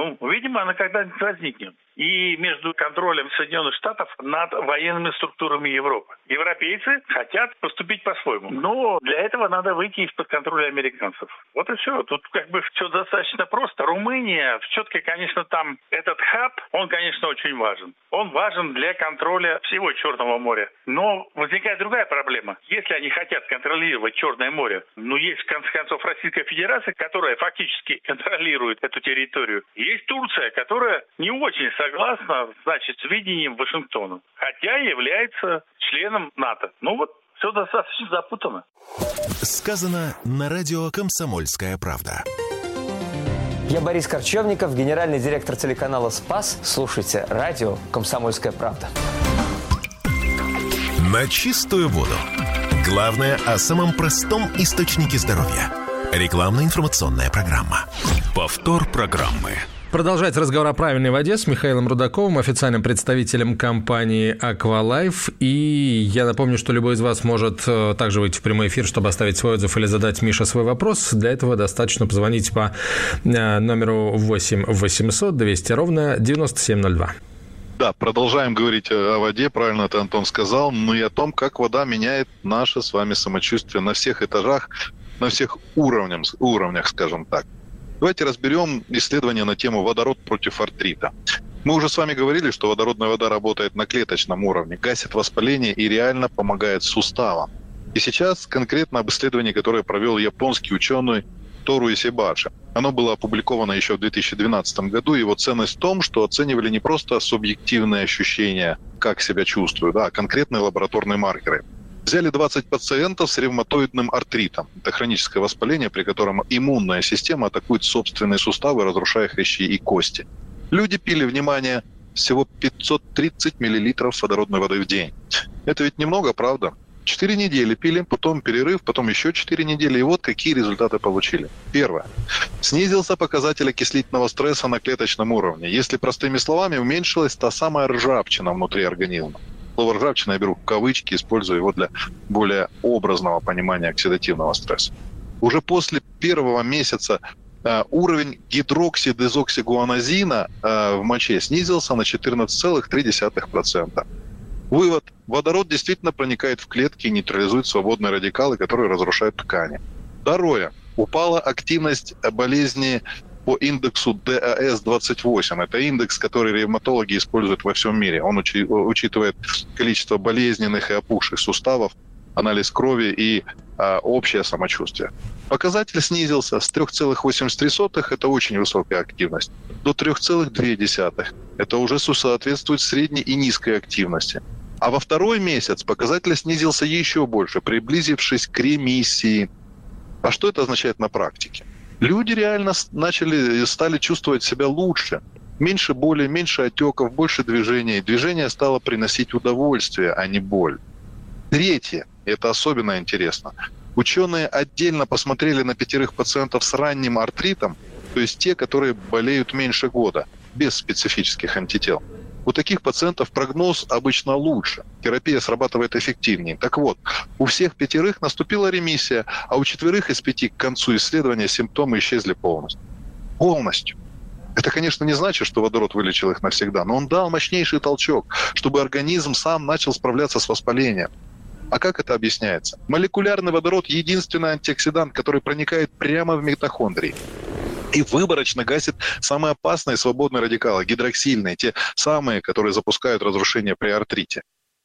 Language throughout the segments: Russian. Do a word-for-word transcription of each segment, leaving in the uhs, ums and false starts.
Ну, видимо, она когда-нибудь возникнет. И между контролем Соединенных Штатов над военными структурами Европы. Европейцы хотят поступить по-своему. Но для этого надо выйти из-под контроля американцев. Вот и все. Тут как бы все достаточно просто. Румыния, все-таки, конечно, там этот хаб, он, конечно, очень важен. Он важен для контроля всего Черного моря. Но возникает другая проблема. Если они хотят контролировать Черное море, ну, есть, в конце концов, Российская Федерация, которая фактически контролирует эту территорию. Есть Турция, которая не очень согласна, значит, с видением Вашингтона, хотя является членом НАТО. Ну вот, все достаточно запутанно. Сказано на радио «Комсомольская правда». Я Борис Корчевников, генеральный директор телеканала «Спас». Слушайте радио «Комсомольская правда». На чистую воду. Главное о самом простом источнике здоровья. Рекламно-информационная программа. Повтор программы. Продолжать разговор о правильной воде с Михаилом Рудаковым, официальным представителем компании «Аквалайф». И я напомню, что любой из вас может также выйти в прямой эфир, чтобы оставить свой отзыв или задать Мише свой вопрос. Для этого достаточно позвонить по номеру восемь восемьсот двести ровно девяносто семь ноль два. Да, продолжаем говорить о воде, правильно это Антон сказал, но и о том, как вода меняет наше с вами самочувствие на всех этажах, на всех уровнях, уровнях, скажем так. Давайте разберем исследование на тему водород против артрита. Мы уже с вами говорили, что водородная вода работает на клеточном уровне, гасит воспаление и реально помогает суставам. И сейчас конкретно об исследовании, которое провел японский ученый Тору Исибаши. Оно было опубликовано еще в две тысячи двенадцатом году. Его ценность в том, что оценивали не просто субъективные ощущения, как себя чувствую, да, а конкретные лабораторные маркеры. Взяли двадцать пациентов с ревматоидным артритом. Это хроническое воспаление, при котором иммунная система атакует собственные суставы, разрушая хрящи и кости. Люди пили, внимание, всего пятьсот тридцать миллилитров водородной воды в день. Это ведь немного, правда? Четыре недели пили, потом перерыв, потом еще четыре недели. И вот какие результаты получили. Первое. Снизился показатель окислительного стресса на клеточном уровне. Если простыми словами, уменьшилась та самая ржавчина внутри организма. Слово «ржавчина» я беру в кавычки, использую его для более образного понимания оксидативного стресса. Уже после первого месяца э, уровень гидроксидезоксигуанозина э, в моче снизился на четырнадцать целых три десятых процента. Вывод. Водород действительно проникает в клетки и нейтрализует свободные радикалы, которые разрушают ткани. Второе. Упала активность болезни по индексу ди эй эс двадцать восемь. Это индекс, который ревматологи используют во всем мире. Он учи, учитывает количество болезненных и опухших суставов, анализ крови и а, общее самочувствие. Показатель снизился с три целых восемьдесят три сотых, это очень высокая активность, до три целых две десятых. Это уже соответствует средней и низкой активности. А во второй месяц показатель снизился еще больше, приблизившись к ремиссии. А что это означает на практике? Люди реально начали, стали чувствовать себя лучше. Меньше боли, меньше отеков, больше движения. Движение стало приносить удовольствие, а не боль. Третье, это особенно интересно. Ученые отдельно посмотрели на пятерых пациентов с ранним артритом, то есть те, которые болеют меньше года, без специфических антител. У таких пациентов прогноз обычно лучше, терапия срабатывает эффективнее. Так вот, у всех пятерых наступила ремиссия, а у четверых из пяти к концу исследования симптомы исчезли полностью. Полностью. Это, конечно, не значит, что водород вылечил их навсегда, но он дал мощнейший толчок, чтобы организм сам начал справляться с воспалением. А как это объясняется? Молекулярный водород – единственный антиоксидант, который проникает прямо в митохондрии и выборочно гасит самые опасные свободные радикалы, гидроксильные, те самые, которые запускают разрушение при артрите.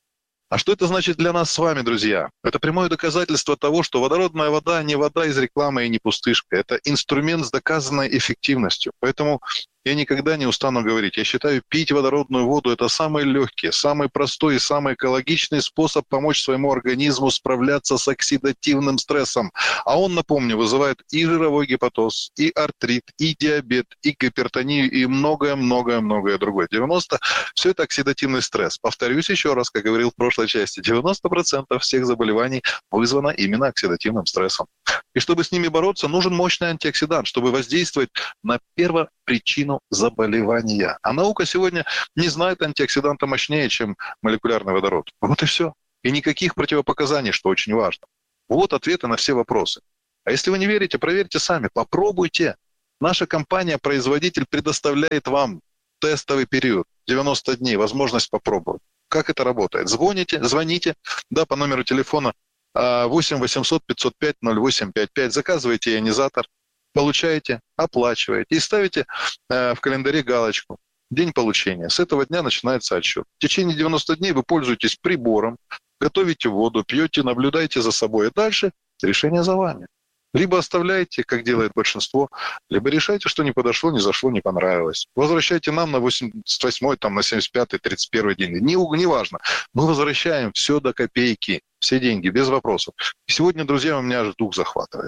А что это значит для нас с вами, друзья? Это прямое доказательство того, что водородная вода не вода из рекламы и не пустышка. Это инструмент с доказанной эффективностью. Поэтому я никогда не устану говорить. Я считаю, пить водородную воду – это самый легкий, самый простой и самый экологичный способ помочь своему организму справляться с оксидативным стрессом. А он, напомню, вызывает и жировой гепатоз, и артрит, и диабет, и гипертонию, и многое-многое-многое другое. девяносто процентов – все это оксидативный стресс. Повторюсь еще раз, как говорил в прошлой части, девяносто процентов всех заболеваний вызвано именно оксидативным стрессом. И чтобы с ними бороться, нужен мощный антиоксидант, чтобы воздействовать на первопричину заболевания. А наука сегодня не знает антиоксиданта мощнее, чем молекулярный водород. Вот и все. И никаких противопоказаний, что очень важно. Вот ответы на все вопросы. А если вы не верите, проверьте сами, попробуйте. Наша компания-производитель предоставляет вам тестовый период, девяносто дней, возможность попробовать. Как это работает? Звоните, звоните, да, по номеру телефона восемь восемьсот пятьсот пять ноль восемь пять пять, заказываете ионизатор, получаете, оплачиваете и ставите э, в календаре галочку «День получения». С этого дня начинается отсчет. В течение девяноста дней вы пользуетесь прибором, готовите воду, пьете, наблюдаете за собой. И дальше решение за вами. Либо оставляете, как делает большинство, либо решайте, что не подошло, не зашло, не понравилось. Возвращайте нам на восемьдесят восьмой, там, на семьдесят пятый, тридцать первый день. Не, не важно. Мы возвращаем все до копейки, все деньги, без вопросов. И сегодня, друзья, у меня аж дух захватывает.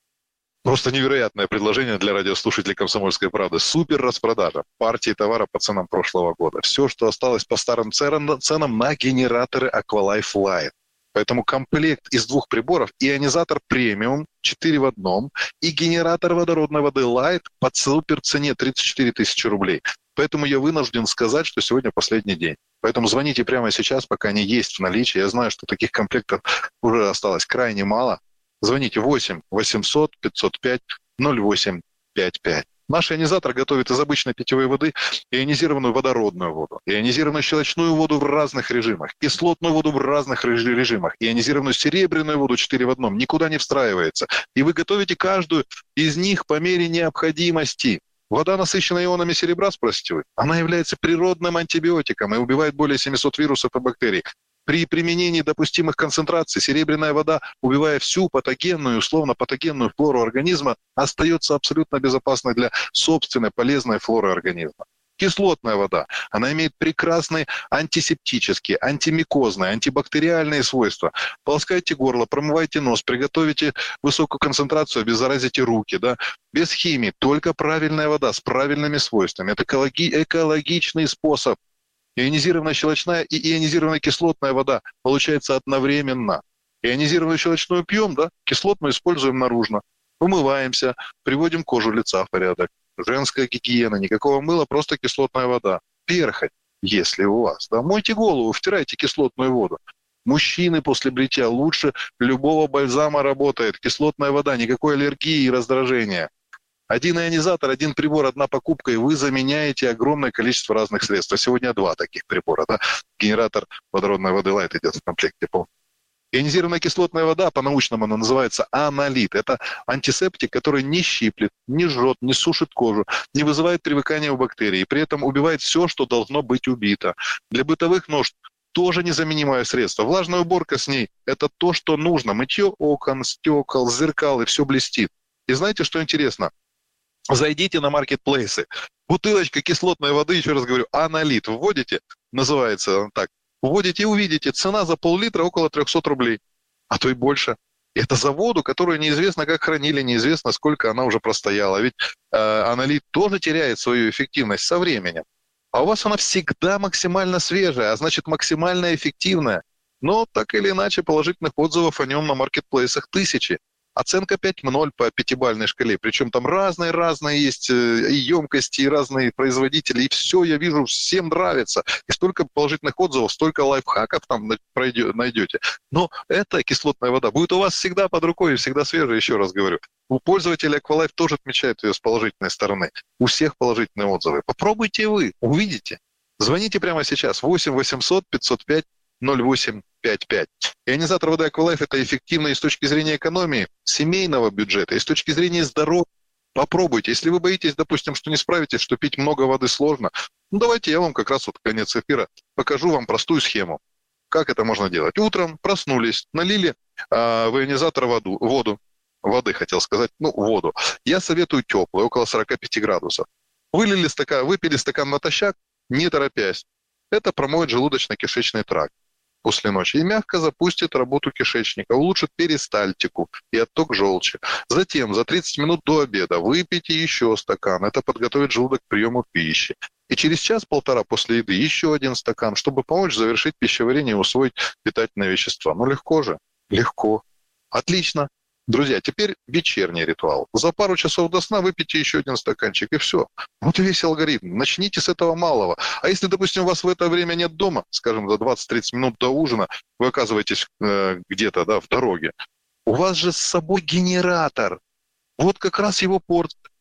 Просто невероятное предложение для радиослушателей «Комсомольской правды». Супер распродажа партии товара по ценам прошлого года. Все, что осталось по старым ценам на генераторы Aqualife Light. Поэтому комплект из двух приборов, ионизатор премиум четыре в одном и генератор водородной воды Light по супер цене тридцать четыре тысячи рублей. Поэтому я вынужден сказать, что сегодня последний день. Поэтому звоните прямо сейчас, пока они есть в наличии. Я знаю, что таких комплектов уже осталось крайне мало. Звоните восемь восемьсот пятьсот пять ноль восемь пять пять. Наш ионизатор готовит из обычной питьевой воды ионизированную водородную воду, ионизированную щелочную воду в разных режимах, кислотную воду в разных режимах, ионизированную серебряную воду четыре в одном, никуда не встраивается. И вы готовите каждую из них по мере необходимости. Вода, насыщенная ионами серебра, спросите вы, она является природным антибиотиком и убивает более семисот вирусов и бактерий. При применении допустимых концентраций серебряная вода, убивая всю патогенную, условно патогенную флору организма, остается абсолютно безопасной для собственной полезной флоры организма. Кислотная вода, она имеет прекрасные антисептические, антимикозные, антибактериальные свойства. Полоскайте горло, промывайте нос, приготовите высокую концентрацию, обеззаразите руки, да, без химии, только правильная вода с правильными свойствами. Это экологи- экологичный способ. Ионизированная щелочная и ионизированная кислотная вода получается одновременно. Ионизированную щелочную пьем, да, кислотную используем наружно. Умываемся, приводим кожу лица в порядок. Женская гигиена, никакого мыла, просто кислотная вода. Перхоть, если у вас, да, мойте голову, втирайте кислотную воду. Мужчины после бритья лучше любого бальзама работает. Кислотная вода, никакой аллергии и раздражения. Один ионизатор, один прибор, одна покупка, и вы заменяете огромное количество разных средств. А сегодня два таких прибора. Да? Генератор водородной воды Light идет в комплекте. Ионизированная кислотная вода, по-научному она называется анолит. Это антисептик, который не щиплет, не жжет, не сушит кожу, не вызывает привыкания у бактерий. И при этом убивает все, что должно быть убито. Для бытовых нужд тоже незаменимое средство. Влажная уборка с ней – это то, что нужно. Мытье окон, стекол, зеркал, и все блестит. И знаете, что интересно? Зайдите на маркетплейсы. Бутылочка кислотной воды, еще раз говорю, анолит. Вводите, называется он так. Вводите и увидите, цена за пол-литра около триста рублей. А то и больше. Это за воду, которую неизвестно как хранили, неизвестно сколько она уже простояла. Ведь э, анолит тоже теряет свою эффективность со временем. А у вас она всегда максимально свежая, а значит максимально эффективная. Но так или иначе положительных отзывов о нем на маркетплейсах тысячи. Оценка пять ноль по пятибалльной шкале. Причем там разные-разные есть и емкости, и разные производители. И все, я вижу, всем нравится. И столько положительных отзывов, столько лайфхаков там найдете. Но эта кислотная вода будет у вас всегда под рукой и всегда свежая, еще раз говорю. У пользователей Aqualife тоже отмечают ее с положительной стороны. У всех положительные отзывы. Попробуйте вы, увидите. Звоните прямо сейчас. восемь восемьсот пятьсот пять ноль восемь пять пять. Ионизатор воды Aqualife – это эффективно и с точки зрения экономии, семейного бюджета, и с точки зрения здоровья. Попробуйте. Если вы боитесь, допустим, что не справитесь, что пить много воды сложно, ну давайте я вам как раз вот в конец эфира покажу вам простую схему. Как это можно делать? Утром проснулись, налили э, в ионизатор воду, воду, воды хотел сказать, ну воду. Я советую теплую, около сорок пять градусов. Вылили стакан, выпили стакан натощак, не торопясь. Это промоет желудочно-кишечный тракт после ночи и мягко запустит работу кишечника, улучшит перистальтику и отток желчи. Затем за тридцать минут до обеда выпейте еще стакан. Это подготовит желудок к приему пищи. И через час-полтора после еды еще один стакан, чтобы помочь завершить пищеварение и усвоить питательные вещества. Ну легко же, легко. Отлично. Друзья, теперь вечерний ритуал. За пару часов до сна выпейте еще один стаканчик, и все. Вот и весь алгоритм. Начните с этого малого. А если, допустим, у вас в это время нет дома, скажем, за двадцать-тридцать минут до ужина, вы оказываетесь э, где-то, да, в дороге, у вас же с собой генератор. Вот как раз его порт.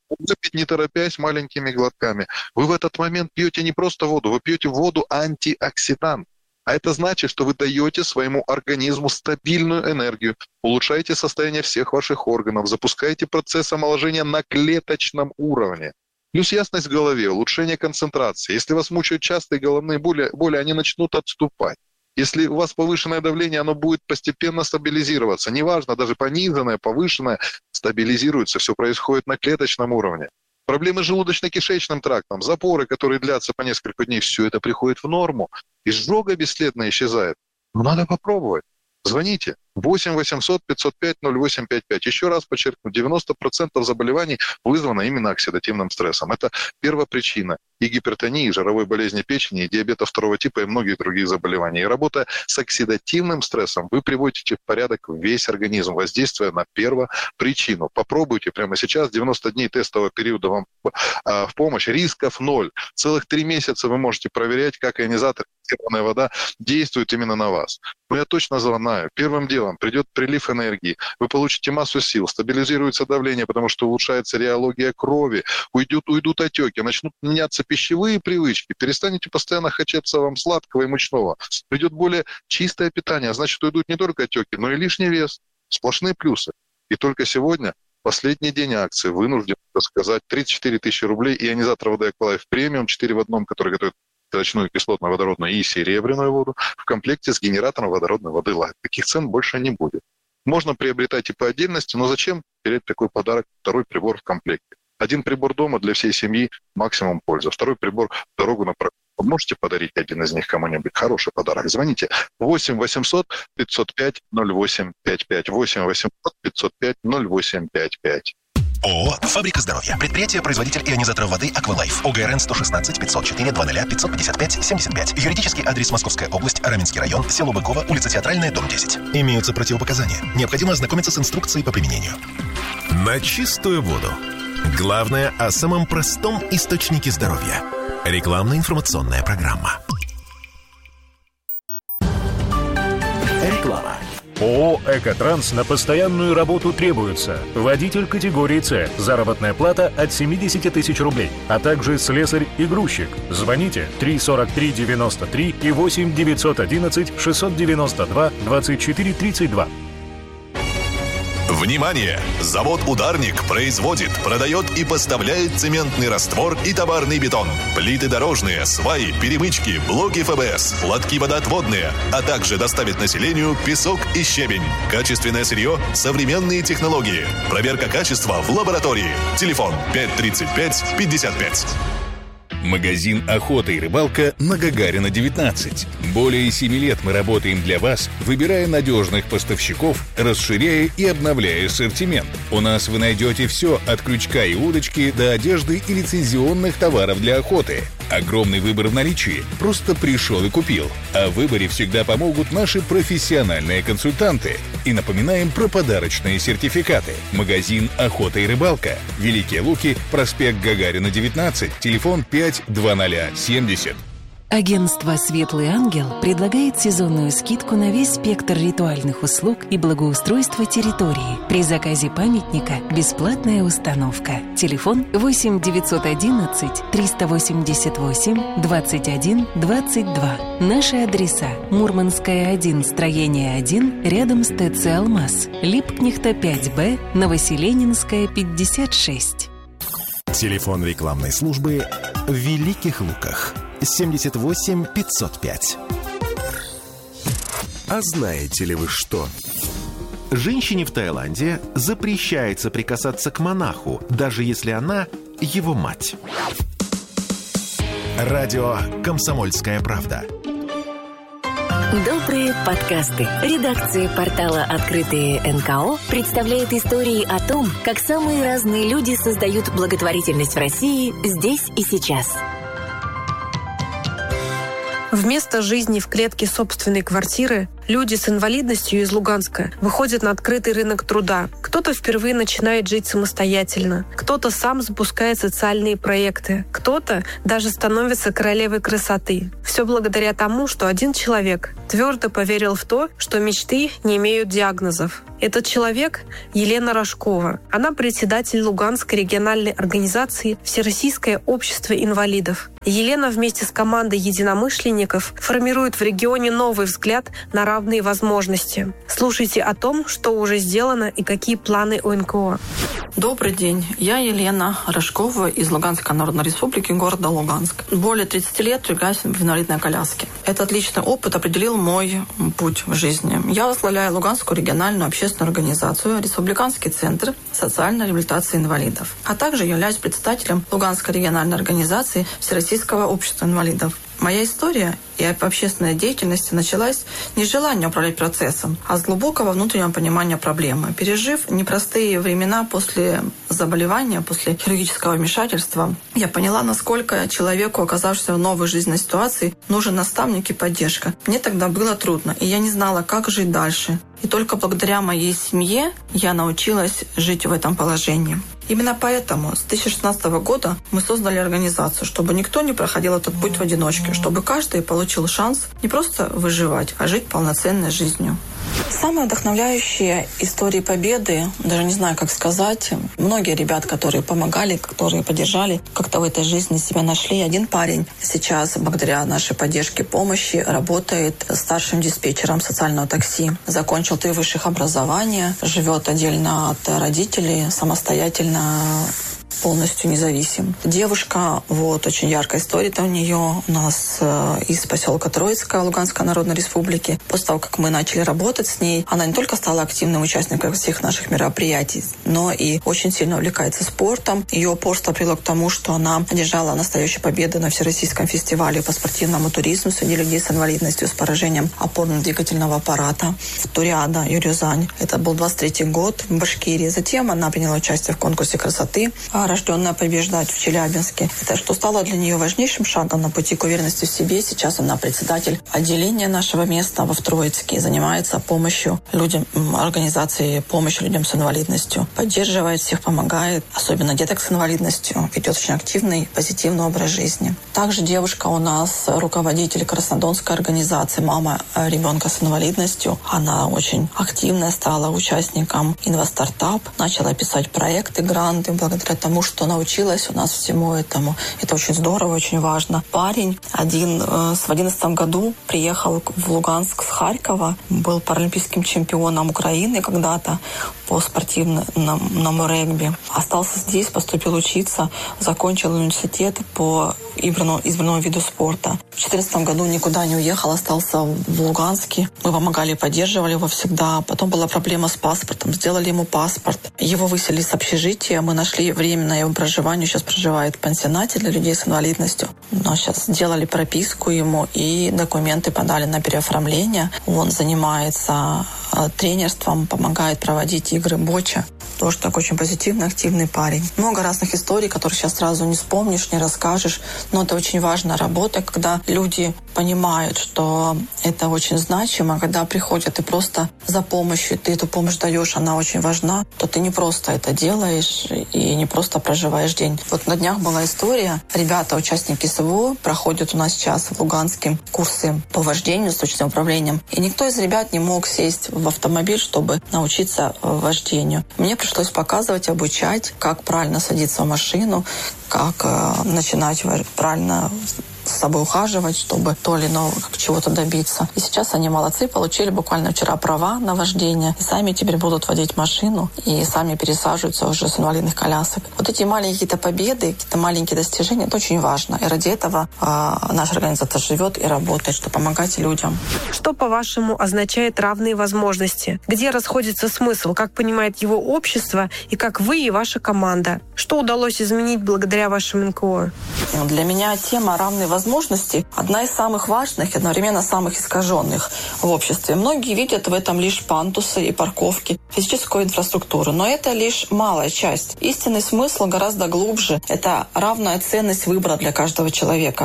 Выпить не торопясь, маленькими глотками. Вы в этот момент пьете не просто воду, вы пьете воду-антиоксидант. А это значит, что вы даете своему организму стабильную энергию, улучшаете состояние всех ваших органов, запускаете процесс омоложения на клеточном уровне. Плюс ясность в голове, улучшение концентрации. Если вас мучают частые головные боли, боли, они начнут отступать. Если у вас повышенное давление, оно будет постепенно стабилизироваться. Неважно, даже пониженное, повышенное, стабилизируется. Все происходит на клеточном уровне. Проблемы с желудочно-кишечным трактом, запоры, которые длятся по несколько дней, все это приходит в норму. Изжога бесследно исчезает. Но надо попробовать. Звоните. восемь восемьсот пятьсот пять ноль восемь пять пять. Еще раз подчеркну, девяносто процентов заболеваний вызвано именно оксидативным стрессом. Это первопричина и гипертонии, и жировой болезни печени, и диабета второго типа, и многих других заболеваний. И работая с оксидативным стрессом, вы приводите в порядок весь организм, воздействуя на первопричину. Попробуйте прямо сейчас, девяносто дней тестового периода вам а, в помощь, рисков ноль. Целых три месяца вы можете проверять, как ионизатор, газированная вода действует именно на вас. Но я точно знаю, первым делом придет прилив энергии, вы получите массу сил, стабилизируется давление, потому что улучшается реология крови, уйдут, уйдут отеки, начнут меняться пищевые привычки, перестанете постоянно хотеться вам сладкого и мучного. Придет более чистое питание, а значит, уйдут не только отеки, но и лишний вес. Сплошные плюсы. И только сегодня, последний день акции, вынужден сказать, тридцать четыре тысячи рублей, ионизатор воды Аквалайф премиум, четыре в одном, который готовит щелочную кислотно-водородную и серебряную воду в комплекте с генератором водородной воды Лайф. Таких цен больше не будет. Можно приобретать и по отдельности, но зачем терять такой подарок, второй прибор в комплекте? Один прибор дома для всей семьи, максимум пользы. Второй прибор в дорогу на прогулку. Вы можете подарить один из них кому-нибудь? Хороший подарок. Звоните восемь восемьсот пятьсот пять ноль восемь пять пять. восемь восемьсот пятьсот пять ноль восемь пять пять. ООО «Фабрика здоровья». Предприятие-производитель ионизаторов воды «Аквалайф». ОГРН сто шестнадцать пятьсот четыре двадцать пятьсот пятьдесят пять семьдесят пять. Юридический адрес: Московская область, Раменский район, село Быково, улица Театральная, дом десять. Имеются противопоказания. Необходимо ознакомиться с инструкцией по применению. На чистую воду. Главное о самом простом источнике здоровья. Рекламно-информационная программа. Реклама. ООО «Экотранс» на постоянную работу требуется. Водитель категории С. Заработная плата от семьдесят тысяч рублей. А также слесарь и грузчик. Звоните три сорок три девяносто три и восемь девятьсот одиннадцать шестьсот девяносто два двадцать четыре тридцать два. Внимание! Завод «Ударник» производит, продает и поставляет цементный раствор и товарный бетон, плиты дорожные, сваи, перемычки, блоки эф бэ эс, лотки водоотводные, а также доставит населению песок и щебень. Качественное сырье, современные технологии. Проверка качества в лаборатории. Телефон пять тридцать пять пятьдесят пять. Магазин «Охота и рыбалка» на Гагарина, девятнадцать. Более семи лет мы работаем для вас, выбирая надежных поставщиков, расширяя и обновляя ассортимент. У нас вы найдете все от крючка и удочки до одежды и лицензионных товаров для охоты. Огромный выбор в наличии. Просто пришел и купил. А в выборе всегда помогут наши профессиональные консультанты. И напоминаем про подарочные сертификаты. Магазин «Охота и рыбалка». Великие Луки, проспект Гагарина, девятнадцать. Телефон пять двадцать семьдесят. Агентство «Светлый ангел» предлагает сезонную скидку на весь спектр ритуальных услуг и благоустройства территории. При заказе памятника бесплатная установка. Телефон восемь девятьсот одиннадцать триста восемьдесят восемь двадцать один двадцать два. Наши адреса: Мурманская, один, строение один, рядом с ТЦ «Алмаз», Липкнехта, пять Б, Новоселенинская, пятьдесят шесть. Телефон рекламной службы в Великих Луках. семьдесят восемь пятьсот пять. А знаете ли вы что? Женщине в Таиланде запрещается прикасаться к монаху, даже если она его мать. Радио «Комсомольская правда». Добрые подкасты. Редакция портала «Открытые эн ка о» представляет истории о том, как самые разные люди создают благотворительность в России здесь и сейчас. Вместо жизни в клетке собственной квартиры люди с инвалидностью из Луганска выходят на открытый рынок труда. Кто-то впервые начинает жить самостоятельно, кто-то сам запускает социальные проекты, кто-то даже становится королевой красоты. Все благодаря тому, что один человек твердо поверил в то, что мечты не имеют диагнозов. Этот человек – Елена Рожкова. Она председатель Луганской региональной организации «Всероссийское общество инвалидов». Елена вместе с командой единомышленников формирует в регионе новый взгляд на равные возможности. Слушайте о том, что уже сделано и какие планы у эн ка о. Добрый день. Я Елена Рожкова из Луганской Народной Республики, города Луганск. Более тридцати лет тригаюсь в инвалидной коляске. Этот личный опыт определил мой путь в жизни. Я возглавляю Луганскую региональную общественную организацию «Республиканский центр социальной реабилитации инвалидов», а также являюсь председателем Луганской региональной организации Всероссийского общества инвалидов. Моя история и общественная деятельность началась не с желания управлять процессом, а с глубокого внутреннего понимания проблемы. Пережив непростые времена после заболевания, после хирургического вмешательства, я поняла, насколько человеку, оказавшемуся в новой жизненной ситуации, нужен наставник и поддержка. Мне тогда было трудно, и я не знала, как жить дальше. И только благодаря моей семье я научилась жить в этом положении. Именно поэтому с две тысячи шестнадцатого года мы создали организацию, чтобы никто не проходил этот путь в одиночке, чтобы каждый получил шанс не просто выживать, а жить полноценной жизнью. Самые вдохновляющие истории победы, даже не знаю, как сказать, многие ребят, которые помогали, которые поддержали, как-то в этой жизни себя нашли. Один парень сейчас, благодаря нашей поддержке, помощи, работает старшим диспетчером социального такси. Закончил три высших образования, живет отдельно от родителей, самостоятельно, полностью независим. Девушка, вот, очень яркая история-то у нее у нас э, из поселка Троицкого Луганской Народной Республики. После того, как мы начали работать с ней, она не только стала активным участником всех наших мероприятий, но и очень сильно увлекается спортом. Ее упорство привело к тому, что она одержала настоящую победу на Всероссийском фестивале по спортивному туризму среди людей с инвалидностью, с поражением опорно-двигательного аппарата в Туриада, Юрюзань. Это был двадцать третий год в Башкирии. Затем она приняла участие в конкурсе красоты «Рожденная побеждать» в Челябинске. Это что стало для нее важнейшим шагом на пути к уверенности в себе. Сейчас она председатель отделения нашего места во Троицке, занимается помощью людям, организацией помощи людям с инвалидностью. Поддерживает всех, помогает, особенно деток с инвалидностью. Ведет очень активный, позитивный образ жизни. Также девушка у нас руководитель Краснодонской организации «Мама ребенка с инвалидностью». Она очень активная, стала участником «Инвастартап», начала писать проекты, гранты, благодаря тому, что научилась у нас всему этому. Это очень здорово, очень важно. Парень один э, в одиннадцатом году приехал в Луганск с Харькова, был паралимпийским чемпионом Украины когда-то по спортивному регби. Остался здесь, поступил учиться, закончил университет по избранному, избранному виду спорта. В две тысячи четырнадцатом году никуда не уехал, остался в Луганске. Мы помогали, поддерживали его всегда. Потом была проблема с паспортом. Сделали ему паспорт. Его выселили с общежития. Мы нашли временное его проживание. Сейчас проживает в пансионате для людей с инвалидностью. Но сейчас сделали прописку ему и документы подали на переоформление. Он занимается тренерством, помогает проводить игры боча. Тоже такой очень позитивный, активный парень. Много разных историй, которые сейчас сразу не вспомнишь, не расскажешь. Но это очень важная работа, когда люди понимают, что это очень значимо. Когда приходят и просто за помощью, ты эту помощь даешь, она очень важна, то ты не просто это делаешь и не просто проживаешь день. Вот на днях была история. Ребята, участники СВО, проходят у нас сейчас в Луганске курсы по вождению с точным управлением. И никто из ребят не мог сесть в автомобиль, чтобы научиться вождению. Мне пришлось показывать, обучать, как правильно садиться в машину, как э, начинать правильно с собой ухаживать, чтобы то или иного чего-то добиться. И сейчас они молодцы, получили буквально вчера права на вождение, и сами теперь будут водить машину, и сами пересаживаются уже с инвалидных колясок. Вот эти маленькие какие-то победы, какие-то маленькие достижения, это очень важно. И ради этого э, наша организация живет и работает, чтобы помогать людям. Что, по-вашему, означает равные возможности? Где расходится смысл? Как понимает его общество? И как вы и ваша команда? Что удалось изменить благодаря вашему эн ка о? Для меня тема равной возможности одна из самых важных и одновременно самых искаженных в обществе. Многие видят в этом лишь пандусы и парковки, физическую инфраструктуру, но это лишь малая часть. Истинный смысл гораздо глубже. Это равная ценность выбора для каждого человека.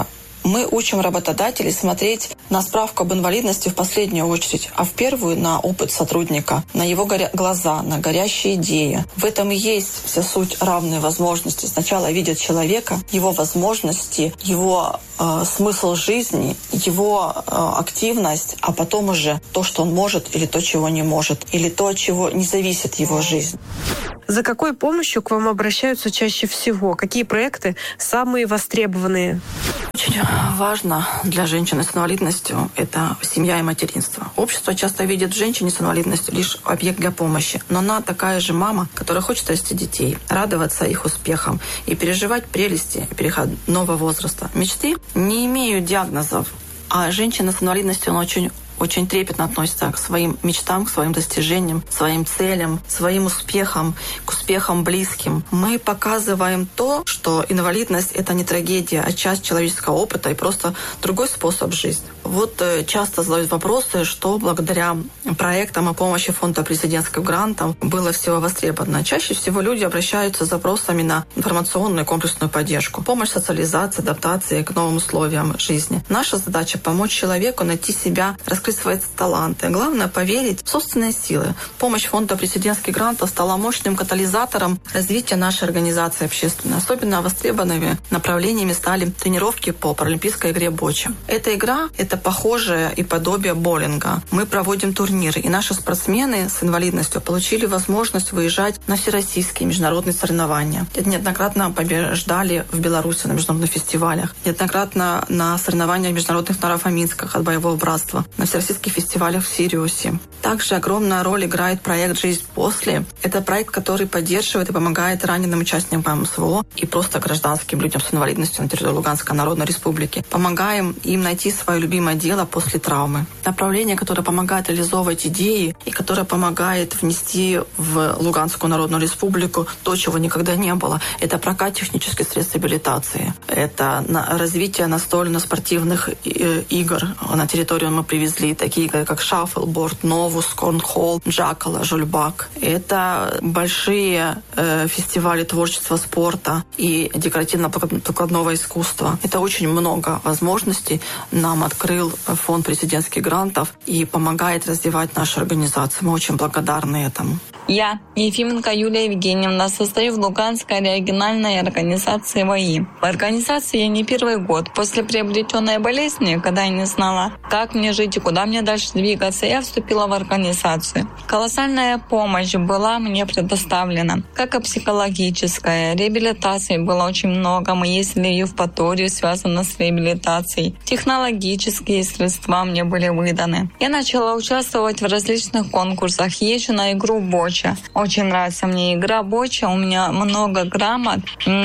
Мы учим работодателей смотреть на справку об инвалидности в последнюю очередь, а в первую на опыт сотрудника, на его горя... глаза, на горящие идеи. В этом и есть вся суть равной возможности. Сначала видят человека, его возможности, его э, смысл жизни, его э, активность, а потом уже то, что он может, или то, чего не может, или то, от чего не зависит его жизнь. За какой помощью к вам обращаются чаще всего? Какие проекты самые востребованные? Очень важно для женщины с инвалидностью — это семья и материнство. Общество часто видит в женщине с инвалидностью лишь объект для помощи, но она такая же мама, которая хочет расти детей, радоваться их успехам и переживать прелести переходного возраста. Мечты не имеют диагнозов, а женщина с инвалидностью, она очень очень трепетно относится к своим мечтам, к своим достижениям, своим целям, своим успехам, к успехам близким. Мы показываем то, что инвалидность — это не трагедия, а часть человеческого опыта и просто другой способ жизни. Вот часто задают вопросы, что благодаря проектам о помощи фонда президентских грантов было всего востребовано. Чаще всего люди обращаются с запросами на информационную и комплексную поддержку, помощь социализации, адаптации к новым условиям жизни. Наша задача — помочь человеку найти себя, раскрыть свои таланты. Главное — поверить в собственные силы. Помощь фонда президентских грантов стала мощным катализатором развития нашей организации общественной. Особенно востребованными направлениями стали тренировки по паралимпийской игре боча. Эта игра — это похожее и подобие боулинга. Мы проводим турниры, и наши спортсмены с инвалидностью получили возможность выезжать на всероссийские международные соревнования. Неоднократно побеждали в Беларуси на международных фестивалях, неоднократно на соревнованиях международных на Рафаминсках от боевого братства, на всероссийских фестивалях в Сириусе. Также огромная роль играет проект «Жизнь после». Это проект, который поддерживает и помогает раненым участникам СВО и просто гражданским людям с инвалидностью на территории Луганской Народной Республики. Помогаем им найти свое любимое дело после травмы. Направление, которое помогает реализовывать идеи и которое помогает внести в Луганскую Народную Республику то, чего никогда не было. Это прокат технических средств реабилитации. Это развитие настольно-спортивных игр. На территорию мы привезли такие, как шаффлборд, новус, корнхолл, джакала, жульбак. Это большие э, фестивали творчества спорта и декоративно-прикладного искусства. Это очень много возможностей нам открыл фонд президентских грантов и помогает развивать нашу организацию. Мы очень благодарны этому. Я, Ефименко Юлия Евгеньевна, состою в Луганской региональной организации ВАИ. В организации я не первый год. После приобретенной болезни, когда я не знала, как мне жить и куда мне дальше двигаться, я вступила в организацию. Колоссальная помощь была мне предоставлена, как и психологическая. Реабилитации было очень много. Мы ездили в Евпаторию, связано с реабилитацией. Технологические средства мне были выданы. Я начала участвовать в различных конкурсах. Езжу на игру боча. Очень нравится мне игра боча. У меня много грамот,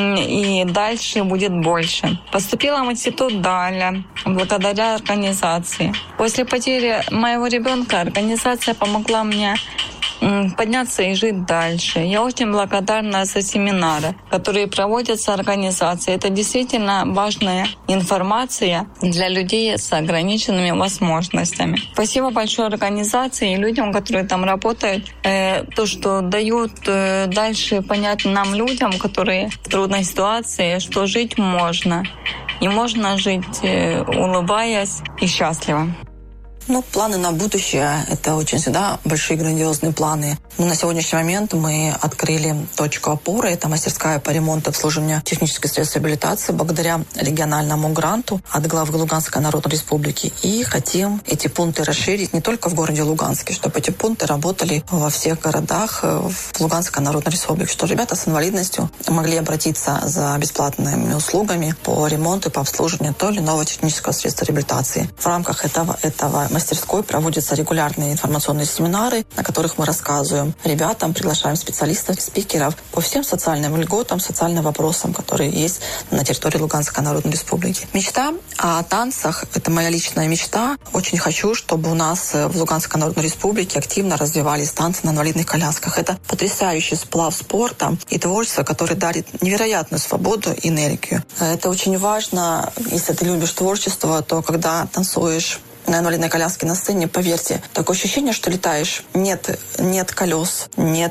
и дальше будет больше. Поступила в институт Даля благодаря организации. После потери моего ребенка организация помогла мне подняться и жить дальше. Я очень благодарна за семинары, которые проводятся организацией. Это действительно важная информация для людей с ограниченными возможностями. Спасибо большое организации и людям, которые там работают. Э, то, что дают э, дальше понять нам, людям, которые в трудной ситуации, что жить можно. И можно жить, э, улыбаясь и счастливо. Ну, планы на будущее — это очень всегда большие грандиозные планы. Но на сегодняшний момент мы открыли точку опоры. Это мастерская по ремонту и обслуживанию технических средств реабилитации благодаря региональному гранту от главы Луганской Народной Республики. И хотим эти пункты расширить не только в городе Луганске, чтобы эти пункты работали во всех городах в Луганской Народной Республике, что ребята с инвалидностью могли обратиться за бесплатными услугами по ремонту и по обслуживанию той или иного технического средства реабилитации. В рамках этого, этого мастерской проводятся регулярные информационные семинары, на которых мы рассказываем ребятам, приглашаем специалистов, спикеров по всем социальным льготам, социальным вопросам, которые есть на территории Луганской Народной Республики. Мечта о танцах — это моя личная мечта. Очень хочу, чтобы у нас в Луганской Народной Республике активно развивались танцы на инвалидных колясках. Это потрясающий сплав спорта и творчества, который дарит невероятную свободу и энергию. Это очень важно. Если ты любишь творчество, то когда танцуешь на инвалидной коляске на сцене, поверьте, такое ощущение, что летаешь. Нет, нет колес, нет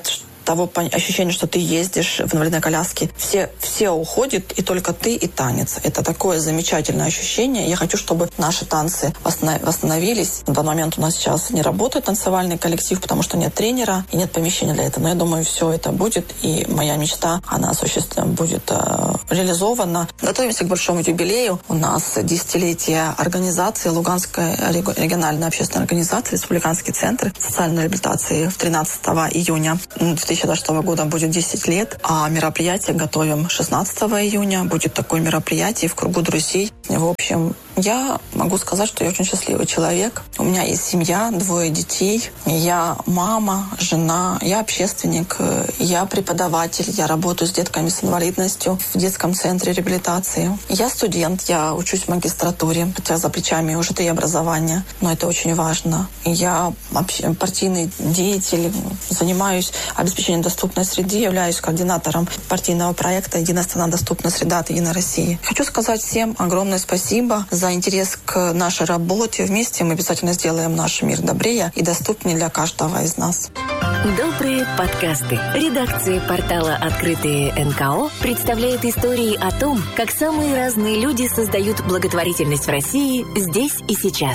того ощущения, что ты ездишь в инвалидной коляске. Все, все уходят, и только ты и танец. Это такое замечательное ощущение. Я хочу, чтобы наши танцы восстановились. На данный момент у нас сейчас не работает танцевальный коллектив, потому что нет тренера и нет помещения для этого. Но я думаю, все это будет, и моя мечта, она осуществлена, будет э, реализована. Готовимся к большому юбилею. У нас десятилетие организации Луганской региональной общественной организации, Республиканский центр социальной реабилитации. тринадцатого июня две тысячи двадцать шестого года будет десять лет, а мероприятие готовим шестнадцатого июня. Будет такое мероприятие в кругу друзей. В общем, я могу сказать, что я очень счастливый человек. У меня есть семья, двое детей. Я мама, жена, я общественник, я преподаватель, я работаю с детками с инвалидностью в детском центре реабилитации. Я студент, я учусь в магистратуре, хотя за плечами уже три образования, но это очень важно. Я партийный деятель, занимаюсь обеспечением доступной среды, являюсь координатором партийного проекта «Единая страна. Доступная среда» от «Единой России». Хочу сказать всем огромное спасибо за интерес к нашей работе. Вместе мы обязательно сделаем наш мир добрее и доступнее для каждого из нас. Добрые подкасты. Редакция портала «Открытые эн ка о» представляет истории о том, как самые разные люди создают благотворительность в России здесь и сейчас.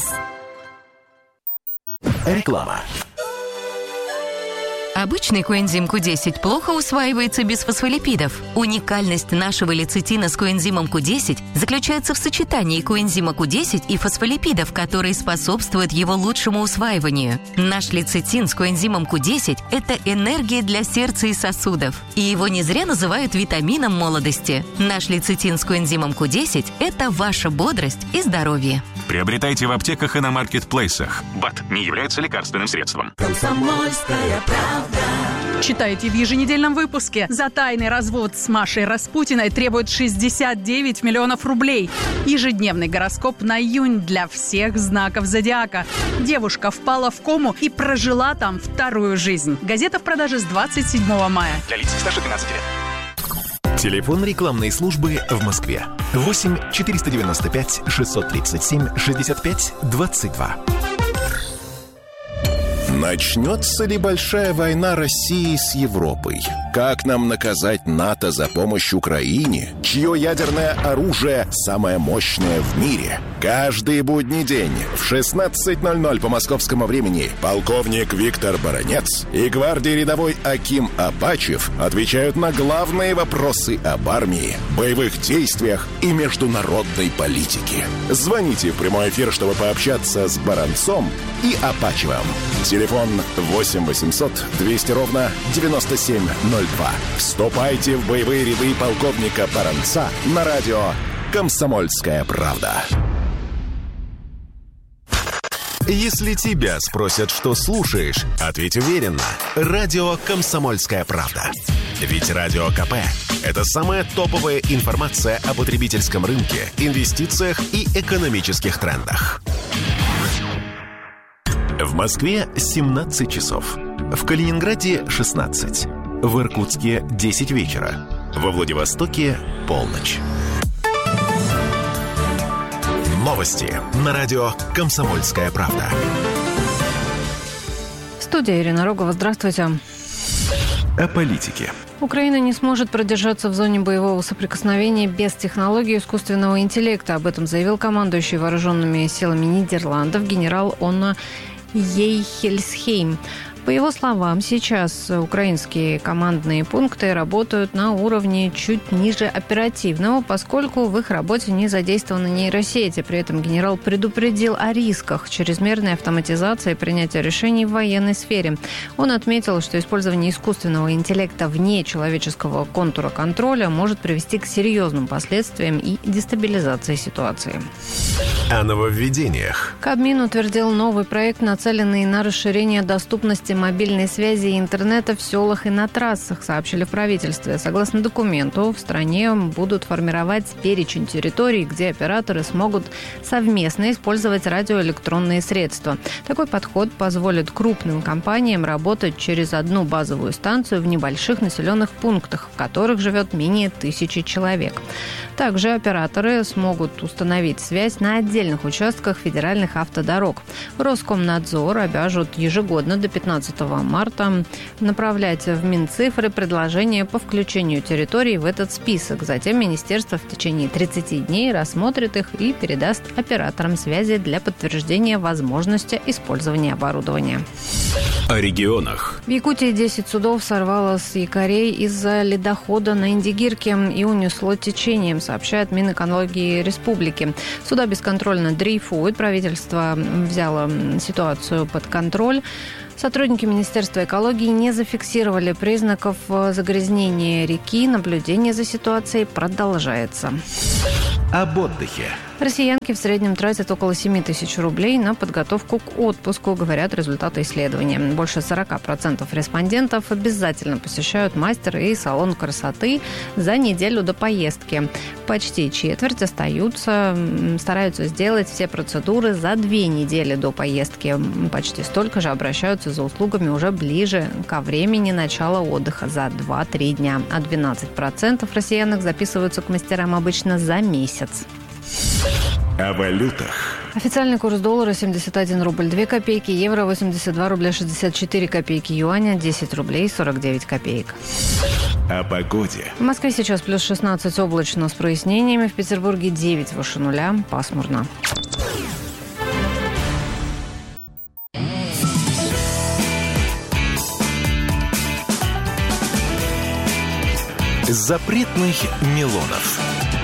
Реклама. Обычный коэнзим ку десять плохо усваивается без фосфолипидов. Уникальность нашего лецитина с коэнзимом ку десять заключается в сочетании коэнзима ку десять и фосфолипидов, которые способствуют его лучшему усваиванию. Наш лецитин с коэнзимом ку десять – это энергия для сердца и сосудов. И его не зря называют витамином молодости. Наш лецитин с коэнзимом ку десять – это ваша бодрость и здоровье. Приобретайте в аптеках и на маркетплейсах. БАД не является лекарственным средством. Комсомольская правда. Читайте в еженедельном выпуске. За тайный развод с Машей Распутиной требует шестьдесят девять миллионов рублей. Ежедневный гороскоп на июнь для всех знаков зодиака. Девушка впала в кому и прожила там вторую жизнь. Газета в продаже с двадцать седьмого мая. Для лиц старше двенадцати лет. Телефон рекламной службы в Москве. восемь четыреста девяносто пять шестьсот тридцать семь шестьдесят пять двадцать два. Начнется ли большая война России с Европой? Как нам наказать НАТО за помощь Украине, чье ядерное оружие самое мощное в мире? Каждый будний день в шестнадцать ноль ноль по московскому времени полковник Виктор Баранец и гвардии рядовой Аким Апачев отвечают на главные вопросы об армии, боевых действиях и международной политике. Звоните в прямой эфир, чтобы пообщаться с Баранцом и Апачевым. Телефон восемь восемьсот двести ровно девяносто семь ноль два. Вступайте в боевые ряды полковника Баранца на радио «Комсомольская правда». Если тебя спросят, что слушаешь, ответь уверенно. Радио «Комсомольская правда». Ведь Радио ка пэ – это самая топовая информация о потребительском рынке, инвестициях и экономических трендах. В Москве семнадцать часов. В Калининграде шестнадцать. В Иркутске десять вечера. Во Владивостоке полночь. Новости на радио «Комсомольская правда». Студия Ирина Рогова. Здравствуйте. О политике. Украина не сможет продержаться в зоне боевого соприкосновения без технологий искусственного интеллекта. Об этом заявил командующий вооруженными силами Нидерландов генерал Онна Ейхельсхейм. По его словам, сейчас украинские командные пункты работают на уровне чуть ниже оперативного, поскольку в их работе не задействованы нейросети. При этом генерал предупредил о рисках чрезмерной автоматизации и принятия решений в военной сфере. Он отметил, что использование искусственного интеллекта вне человеческого контура контроля может привести к серьезным последствиям и дестабилизации ситуации. О нововведениях. Кабмин утвердил новый проект, нацеленный на расширение доступности мобильной связи и интернета в селах и на трассах, сообщили в правительстве. Согласно документу, в стране будут формировать перечень территорий, где операторы смогут совместно использовать радиоэлектронные средства. Такой подход позволит крупным компаниям работать через одну базовую станцию в небольших населенных пунктах, в которых живет менее тысячи человек. Также операторы смогут установить связь на отдельных отдельных участках федеральных автодорог. Роскомнадзор обяжут ежегодно до пятнадцатого марта направлять в Минцифры предложения по включению территорий в этот список. Затем министерство в течение тридцати дней рассмотрит их и передаст операторам связи для подтверждения возможности использования оборудования. О регионах. В Якутии десять судов сорвало с якорей из-за ледохода на Индигирке и унесло течением, сообщает Минэкологии Республики. Суда бесконтрольно дрейфуют. Правительство взяло ситуацию под контроль. Сотрудники Министерства экологии не зафиксировали признаков загрязнения реки. Наблюдение за ситуацией продолжается. Об отдыхе. Россиянки в среднем тратят около семь тысяч рублей на подготовку к отпуску, говорят результаты исследования. Больше сорок процентов респондентов обязательно посещают мастер и салон красоты за неделю до поездки. Почти четверть остаются, стараются сделать все процедуры за две недели до поездки. Почти столько же обращаются за услугами уже ближе ко времени начала отдыха за два-три дня. А двенадцать процентов россиянок записываются к мастерам обычно за месяц. О валютах. Официальный курс доллара семьдесят один рубль две копейки, евро восемьдесят два рубля шестьдесят четыре копейки, юаня десять рублей сорок девять копеек. О погоде. В Москве сейчас плюс шестнадцать, облачно с прояснениями. В Петербурге девять выше нуля, пасмурно. Запретных Милонов.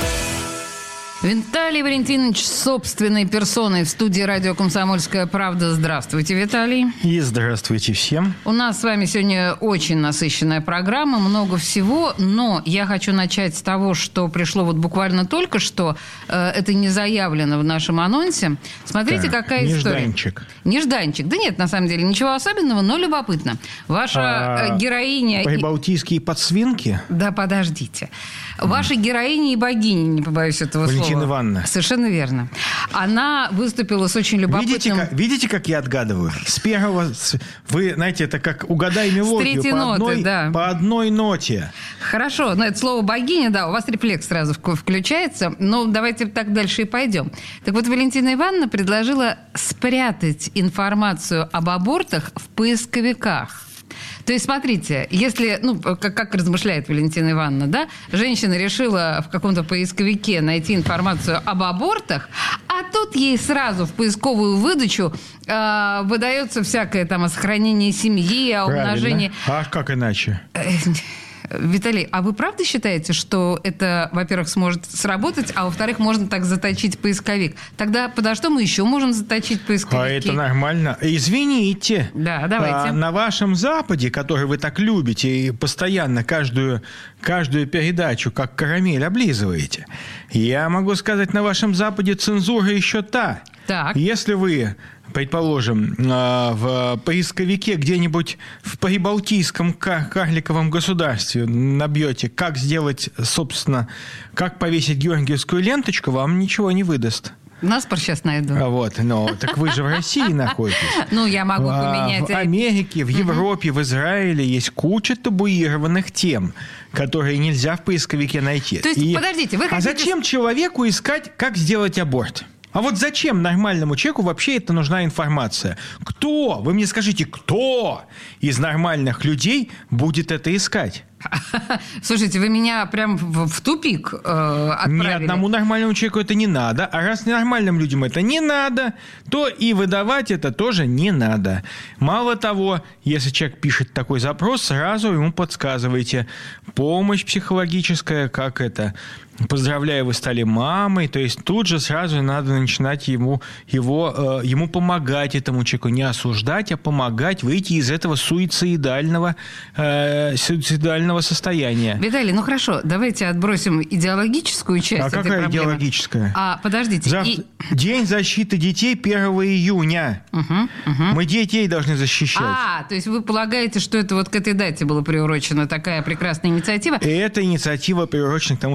Виталий Валентинович собственной персоной в студии радио «Комсомольская правда». Здравствуйте, Виталий. И здравствуйте всем. У нас с вами сегодня очень насыщенная программа, много всего, но я хочу начать с того, что пришло вот буквально только что. Это не заявлено в нашем анонсе. Смотрите, так, какая нежданчик. история. Нежданчик. Да нет, на самом деле, ничего особенного, но любопытно. Ваша а, героиня... Прибалтийские подсвинки? Да, подождите. Ваша героиня и богиня, не побоюсь этого Валентина слова. Ивановна. Совершенно верно. Она выступила с очень любопытным... Видите, как, видите, как я отгадываю? С первого... Вы, знаете, это как угадай мелодию. С третьей по ноты, одной, да. По одной ноте. Хорошо. Но это слово «богиня», да, у вас рефлекс сразу включается. Но давайте так дальше и пойдем. Так вот, Валентина Ивановна предложила спрятать информацию об абортах в поисковиках. То есть, смотрите, если, ну, как, как размышляет Валентина Ивановна, да, женщина решила в каком-то поисковике найти информацию об абортах, а тут ей сразу в поисковую выдачу э, выдается всякое там о сохранении семьи, о умножении... А как иначе? Виталий, а вы правда считаете, что это, во-первых, сможет сработать, а во-вторых, можно так заточить поисковик? Тогда подо что мы еще можем заточить поисковики? А это нормально. Извините. Да, давайте. А, на вашем Западе, который вы так любите и постоянно каждую, каждую передачу как карамель облизываете, я могу сказать, на вашем Западе цензура еще та. Так. Если вы, предположим, в поисковике где-нибудь в прибалтийском карликовом государстве набьете, как сделать, собственно, как повесить георгиевскую ленточку, вам ничего не выдаст. Наспор сейчас найду. Вот, но так вы же в России находитесь. Ну, я могу поменять. В Америке, в Европе, в Израиле есть куча табуированных тем, которые нельзя в поисковике найти. То есть, И... подождите, вы хотите... А зачем человеку искать, как сделать аборт? А вот зачем нормальному человеку вообще это нужна информация? Кто? Вы мне скажите, кто из нормальных людей будет это искать? Слушайте, вы меня прям в, в тупик э, отправили. Ни одному нормальному человеку это не надо. А раз нормальным людям это не надо, то и выдавать это тоже не надо. Мало того, если человек пишет такой запрос, сразу ему подсказывайте. Помощь психологическая, как это... Поздравляю, вы стали мамой. То есть тут же сразу надо начинать ему, его, э, ему помогать этому человеку. Не осуждать, а помогать выйти из этого суицидального, э, суицидального состояния. Виталий, ну хорошо, давайте отбросим идеологическую часть а этой какая проблемы. Идеологическая? А, подождите. Завтра... И... День защиты детей первого июня. Угу, угу. Мы детей должны защищать. А, то есть вы полагаете, что это вот к этой дате была приурочена такая прекрасная инициатива? И эта инициатива приурочена к тому, что Валентина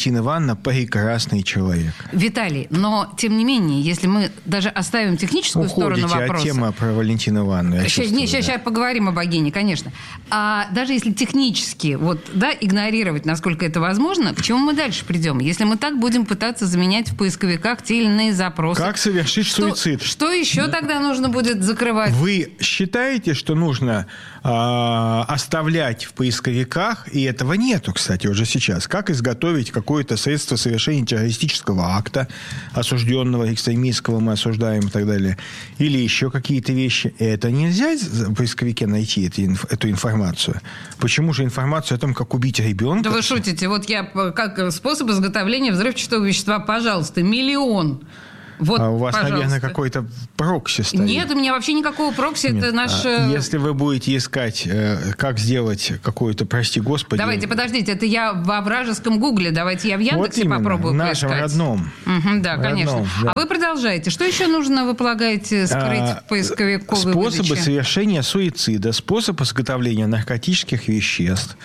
Валентина Ивановна прекрасный человек. Виталий, но, тем не менее, если мы даже оставим техническую Уходите сторону вопроса... от темы про Валентину Ивановну. Сейчас, чувствую, не, сейчас, да. сейчас поговорим о богине, конечно. А даже если технически вот, да, игнорировать, насколько это возможно, к чему мы дальше придем? Если мы так будем пытаться заменять в поисковиках те или иные запросы... Как совершить что, суицид? Что еще да. тогда нужно будет закрывать? Вы считаете, что нужно э, оставлять в поисковиках, и этого нету, кстати, уже сейчас, как изготовить какое-то средство совершения террористического акта, осужденного, экстремистского мы осуждаем и так далее, или еще какие-то вещи. Это нельзя в поисковике найти эту, эту информацию. Почему же информацию о том, как убить ребенка? Да вы шутите. Вот я, как способ изготовления взрывчатого вещества, пожалуйста, миллион. Вот, а у вас, пожалуйста. наверное, какой-то прокси стоит. Нет, у меня вообще никакого прокси. Нет. Это наш... А если вы будете искать, как сделать какую-то, прости господи... Давайте, подождите, это я во вражеском гугле. Давайте я в Яндексе вот именно, попробую в нашем поискать. родном. Угу, да, родном, конечно. да. А вы продолжаете. Что еще нужно, вы полагаете, скрыть а, в поисковиковой Способы выдаче? совершения суицида, способ изготовления наркотических веществ,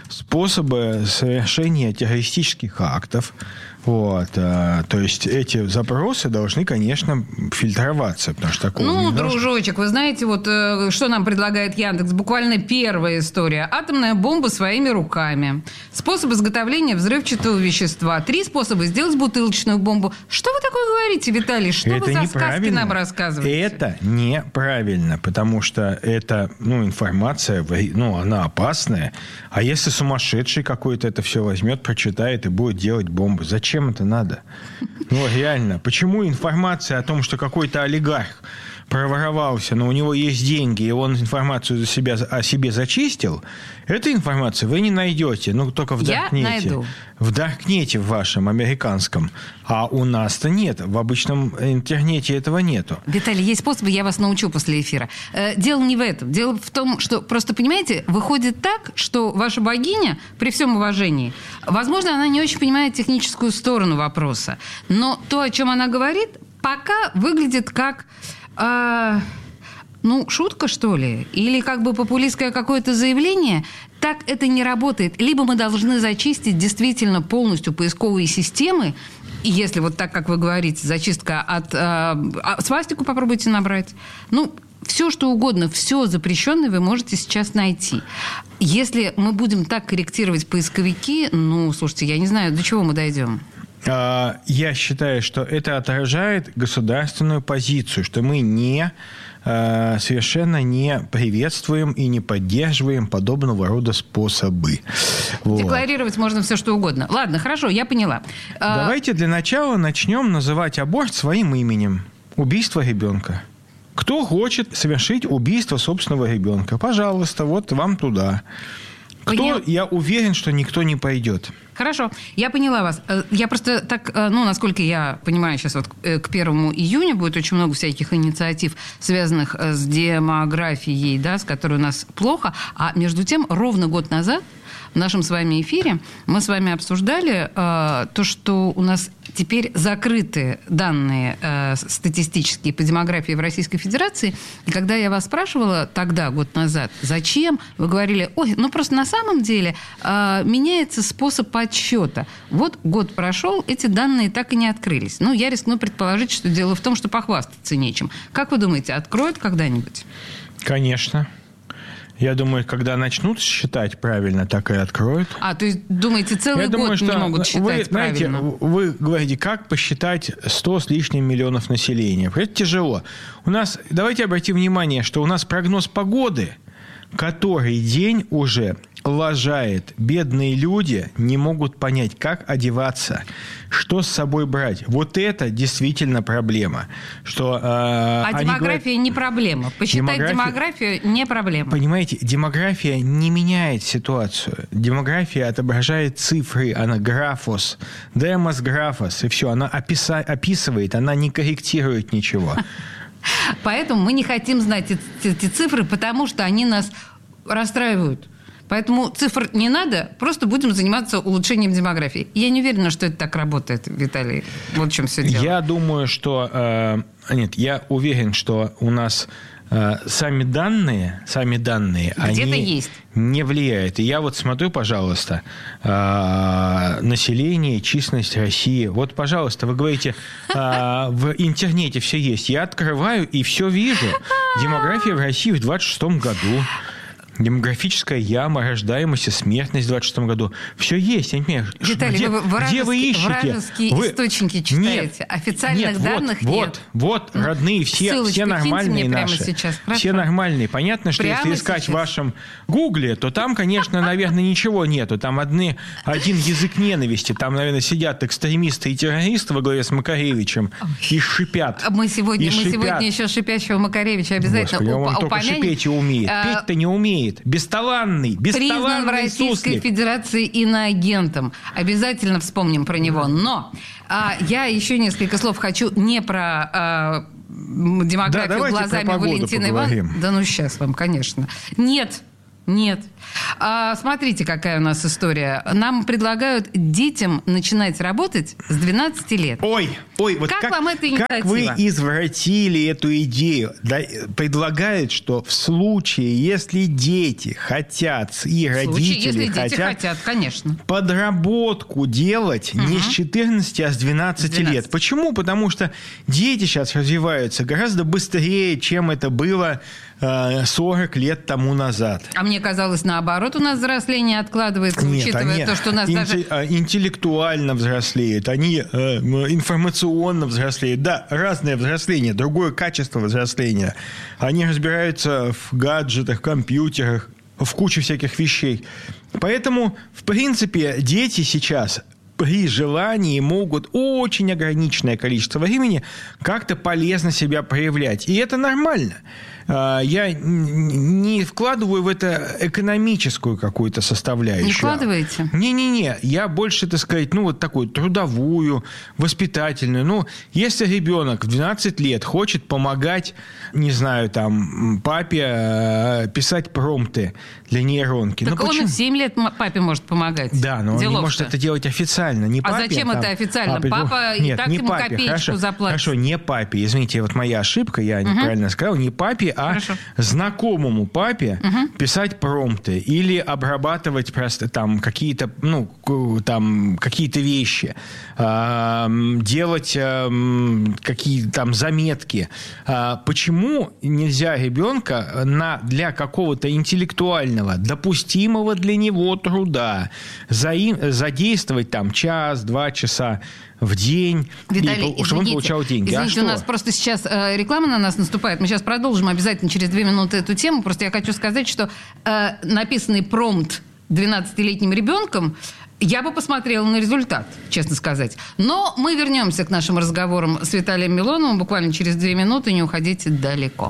способы совершения террористических актов. Вот, а, то есть эти запросы должны, конечно, фильтроваться, потому что такого Ну, не дружочек, должно. Вы знаете, вот э, что нам предлагает Яндекс? Буквально первая история. Атомная бомба своими руками. Способ изготовления взрывчатого вещества. Три способа сделать бутылочную бомбу. Что вы такое говорите, Виталий? Что это вы за сказки нам рассказываете? Это неправильно, потому что это, ну, информация, ну, она опасная. А если сумасшедший какой-то это все возьмет, прочитает и будет делать бомбы? Зачем? Зачем это надо? Ну, реально. Почему информация о том, что какой-то олигарх проворовался, но у него есть деньги, и он информацию за себя, о себе зачистил, эту информацию вы не найдете. Ну, только в Даркнете. Я найду. В Даркнете в вашем, американском. А у нас-то нет. В обычном интернете этого нету. Виталий, есть способы, я вас научу после эфира. Дело не в этом. Дело в том, что просто, понимаете, выходит так, что ваша богиня, при всем уважении, возможно, она не очень понимает техническую сторону вопроса. Но то, о чем она говорит, пока выглядит как... А, ну, шутка, что ли? Или как бы популистское какое-то заявление? Так это не работает. Либо мы должны зачистить действительно полностью поисковые системы, и если вот так, как вы говорите, зачистка от... А, свастику попробуйте набрать. Ну, все, что угодно, все запрещенное вы можете сейчас найти. Если мы будем так корректировать поисковики, ну, слушайте, я не знаю, до чего мы дойдем. Я считаю, что это отражает государственную позицию, что мы не, совершенно не приветствуем и не поддерживаем подобного рода способы. Вот. Декларировать можно все, что угодно. Ладно, хорошо, я поняла. Давайте для начала начнем называть аборт своим именем. Убийство ребенка. Кто хочет совершить убийство собственного ребенка? Пожалуйста, вот вам туда. Кто, Понял. Я уверен, что никто не пойдет. Хорошо, я поняла вас. Я просто так, ну, насколько я понимаю, сейчас вот к первому июня будет очень много всяких инициатив, связанных с демографией, да, с которой у нас плохо. А между тем, ровно год назад в нашем с вами эфире мы с вами обсуждали э, то, что у нас теперь закрыты данные э, статистические по демографии в Российской Федерации. И когда я вас спрашивала тогда, год назад, зачем, вы говорили, ой, ну просто на самом деле э, меняется способ подсчета. Вот год прошел, эти данные так и не открылись. Ну, я рискну предположить, что дело в том, что похвастаться нечем. Как вы думаете, откроют когда-нибудь? Конечно. Я думаю, когда начнут считать правильно, так и откроют. А, то есть, думаете, целый Я год думаю, не могут считать вы, знаете, правильно? Вы говорите, как посчитать сто с лишним миллионов населения. Это тяжело. У нас, давайте обратим внимание, что у нас прогноз погоды, который день уже лажает. Бедные люди не могут понять, как одеваться, что с собой брать. Вот это действительно проблема. Что, э, а демография говорят, не проблема. Посчитать демография, демографию не проблема. Понимаете, демография не меняет ситуацию. Демография отображает цифры, она графос, демос графос, и все. Она описа, описывает, она не корректирует ничего. Поэтому мы не хотим знать эти, эти цифры, потому что они нас расстраивают. Поэтому цифр не надо, просто будем заниматься улучшением демографии. Я не уверена, что это так работает, Виталий. Вот в чем все дело. Я думаю, что... Э, нет, я уверен, что у нас сами данные, сами данные, где-то они есть. Не влияют. И я вот смотрю, пожалуйста, население, численность России. Вот, пожалуйста, вы говорите, в интернете все есть. Я открываю и все вижу. Демография в России в двадцать шестом году. Демографическая яма, рождаемость и смертность в двадцать шестом году. Все есть. Я не понимаю, Виталий, где, вы где вы ищете? вражеские вы... источники читаете? Нет, официальных нет, данных вот, нет. Вот, вот, родные, все, все нормальные наши. Сейчас. Все нормальные. Понятно, что прямо если искать сейчас. В вашем Гугле, то там, конечно, наверное, ничего нету. Там одни, один язык ненависти. Там, наверное, сидят экстремисты и террористы во главе с Макаревичем и шипят. Мы сегодня, и мы шипят. сегодня еще шипящего Макаревича обязательно Господи, уп- он упомянем. только шипеть и умеет. А... Петь-то не умеет. Бесталанный. Признан в Российской суслик. Федерации иноагентом. Обязательно вспомним про него. Но а, я еще несколько слов хочу не про а, демографию да, глазами Валентины Ивановны. Да ну сейчас вам, конечно. Нет. Нет. А, смотрите, какая у нас история. Нам предлагают детям начинать работать с двенадцати лет. Ой, ой, вот как, как вам эта инициатива? Как вы извратили эту идею? Да, предлагают, что в случае, если дети хотят и родители в случае, если хотят, дети хотят, конечно, подработку делать угу. не с четырнадцати, а с двенадцати, с двенадцати лет. Почему? Потому что дети сейчас развиваются гораздо быстрее, чем это было сорок лет тому назад. А мне казалось, наоборот, у нас взросление откладывается, Нет, учитывая они то, что у нас инте- даже... интеллектуально взрослеют, они э, информационно взрослеют. Да, разное взросление, другое качество взросления. Они разбираются в гаджетах, компьютерах, в куче всяких вещей. Поэтому, в принципе, дети сейчас... при желании могут очень ограниченное количество времени как-то полезно себя проявлять. И это нормально. Я не вкладываю в это экономическую какую-то составляющую. Не вкладываете? Не-не-не. Я больше, так сказать, ну, вот такую трудовую, воспитательную. Ну, если ребенок в двенадцать лет хочет помогать, не знаю, там, папе писать промпты для нейронки. Так ну, он и в семь лет папе может помогать. Да, но он Делов-то. не может это делать официально. Не а папе, зачем там, это официально? Папе, Папа ну, и нет, так не ему папе. копеечку Хорошо, заплатит. Хорошо, не папе. Извините, вот моя ошибка, я угу. неправильно сказал. Не папе, а Хорошо. знакомому папе угу. писать промпты или обрабатывать просто там какие-то, ну, там, какие-то вещи, э, делать э, какие-то там заметки. Э, почему нельзя ребенка на, для какого-то интеллектуального, допустимого для него труда заим, задействовать там час, два часа в день, Виталий, и, чтобы он получал деньги. Извините, а у нас просто сейчас э, реклама на нас наступает. Мы сейчас продолжим обязательно через две минуты эту тему. Просто я хочу сказать, что э, написанный промпт двенадцатилетним ребенком, я бы посмотрела на результат, честно сказать. Но мы вернемся к нашим разговорам с Виталием Милоновым буквально через две минуты. Не уходите далеко.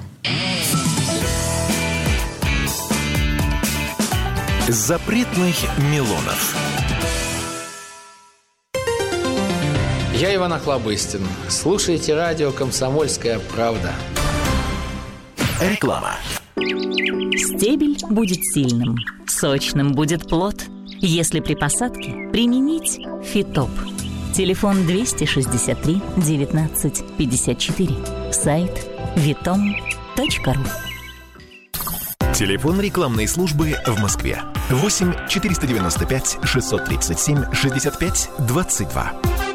Запретных Милонов. Я Иван Охлобыстин. Слушайте радио «Комсомольская правда». Реклама. Стебель будет сильным, сочным будет плод. Если при посадке применить Фитоп. Телефон двести шестьдесят три девятнадцать пятьдесят четыре. Сайт витом точка ру. Телефон рекламной службы в Москве. восемь четыреста девяносто пять шестьсот тридцать семь шестьдесят пять двадцать два.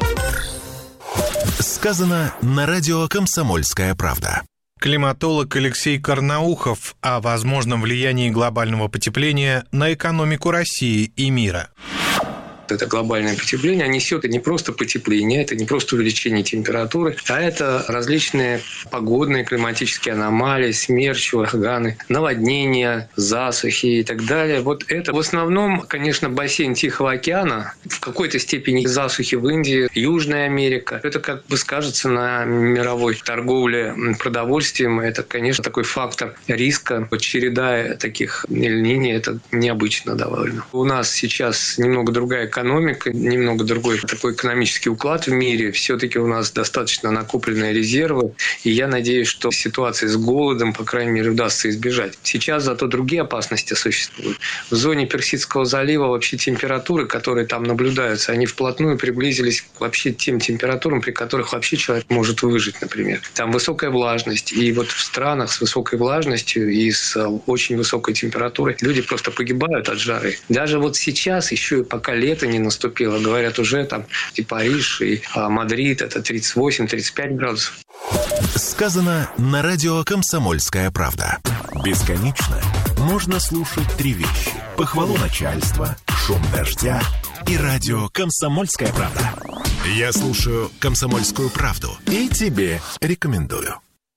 Сказано на радио «Комсомольская правда». Климатолог Алексей Карнаухов о возможном влиянии глобального потепления на экономику России и мира. Это глобальное потепление несет не просто потепление, это не просто увеличение температуры, а это различные погодные климатические аномалии, смерчи, ураганы, наводнения, засухи и так далее. Вот это в основном, конечно, бассейн Тихого океана, в какой-то степени засухи в Индии, Южная Америка. Это как бы скажется на мировой торговле продовольствием. Это, конечно, такой фактор риска. Вот череда таких Эль-Нини – это необычно довольно. У нас сейчас немного другая экономика, экономика, немного другой такой экономический уклад в мире. Все-таки у нас достаточно накопленные резервы, и я надеюсь, что ситуации с голодом, по крайней мере, удастся избежать. Сейчас зато другие опасности существуют. В зоне Персидского залива вообще температуры, которые там наблюдаются, они вплотную приблизились к вообще тем температурам, при которых вообще человек может выжить, например. Там высокая влажность, и вот в странах с высокой влажностью и с очень высокой температурой люди просто погибают от жары. Даже вот сейчас, еще пока лето не наступило, говорят, уже там и Париж, и Мадрид, это тридцать восемь - тридцать пять градусов. Сказано на радио «Комсомольская правда». Бесконечно можно слушать три вещи: похвалу начальства, шум дождя и радио «Комсомольская правда». Я слушаю «Комсомольскую правду» и тебе рекомендую.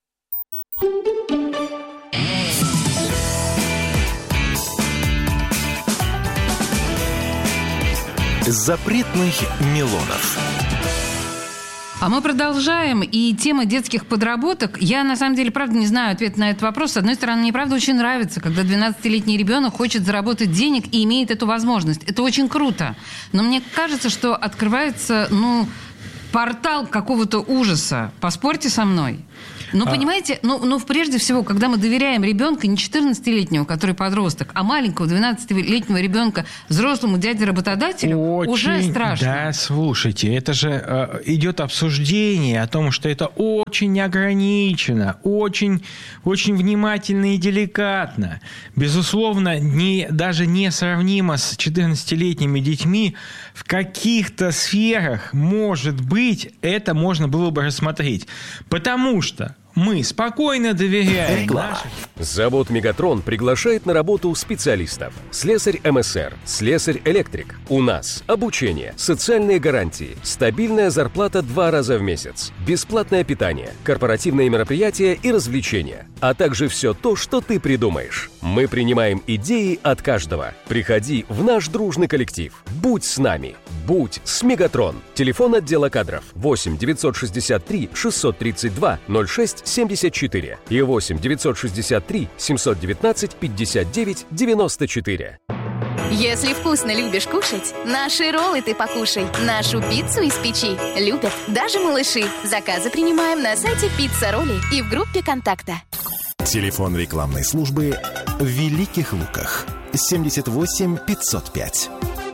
Запретных Милонов. А мы продолжаем, и тема детских подработок. Я, на самом деле, правда, не знаю ответ на этот вопрос. С одной стороны, мне, правда, очень нравится, когда двенадцатилетний ребенок хочет заработать денег и имеет эту возможность. Это очень круто. Но мне кажется, что открывается, ну, портал какого-то ужаса. Поспорьте со мной. Ну, а... понимаете, ну, ну, прежде всего, когда мы доверяем ребенка не четырнадцатилетнего, который подросток, а маленького двенадцатилетнего ребенка взрослому дяде-работодателю, очень, уже страшно. Да, слушайте, это же э, идет обсуждение о том, что это очень ограничено, очень, очень внимательно и деликатно. Безусловно, не, даже несравнимо с четырнадцатилетними детьми, в каких-то сферах, может быть, это можно было бы рассмотреть. Потому что мы спокойно доверяем нашим... Завод «Мегатрон» приглашает на работу специалистов. Слесарь эм эс эр, слесарь-электрик. У нас обучение, социальные гарантии, стабильная зарплата два раза в месяц, бесплатное питание, корпоративные мероприятия и развлечения, а также все то, что ты придумаешь. Мы принимаем идеи от каждого. Приходи в наш дружный коллектив. Будь с нами. Будь с «Мегатрон». Телефон отдела кадров восемь девятьсот шестьдесят три шестьсот тридцать два ноль шесть семьдесят четыре и восемь девятьсот шестьдесят три семьсот девятнадцать пятьдесят девять девяносто четыре. Если вкусно любишь кушать, наши роллы ты покушай. Нашу пиццу из печи любят даже малыши. Заказы принимаем на сайте «Пицца Ролли» и в группе «Контакта». Телефон рекламной службы в Великих Луках. семьдесят восемь пятьсот пять.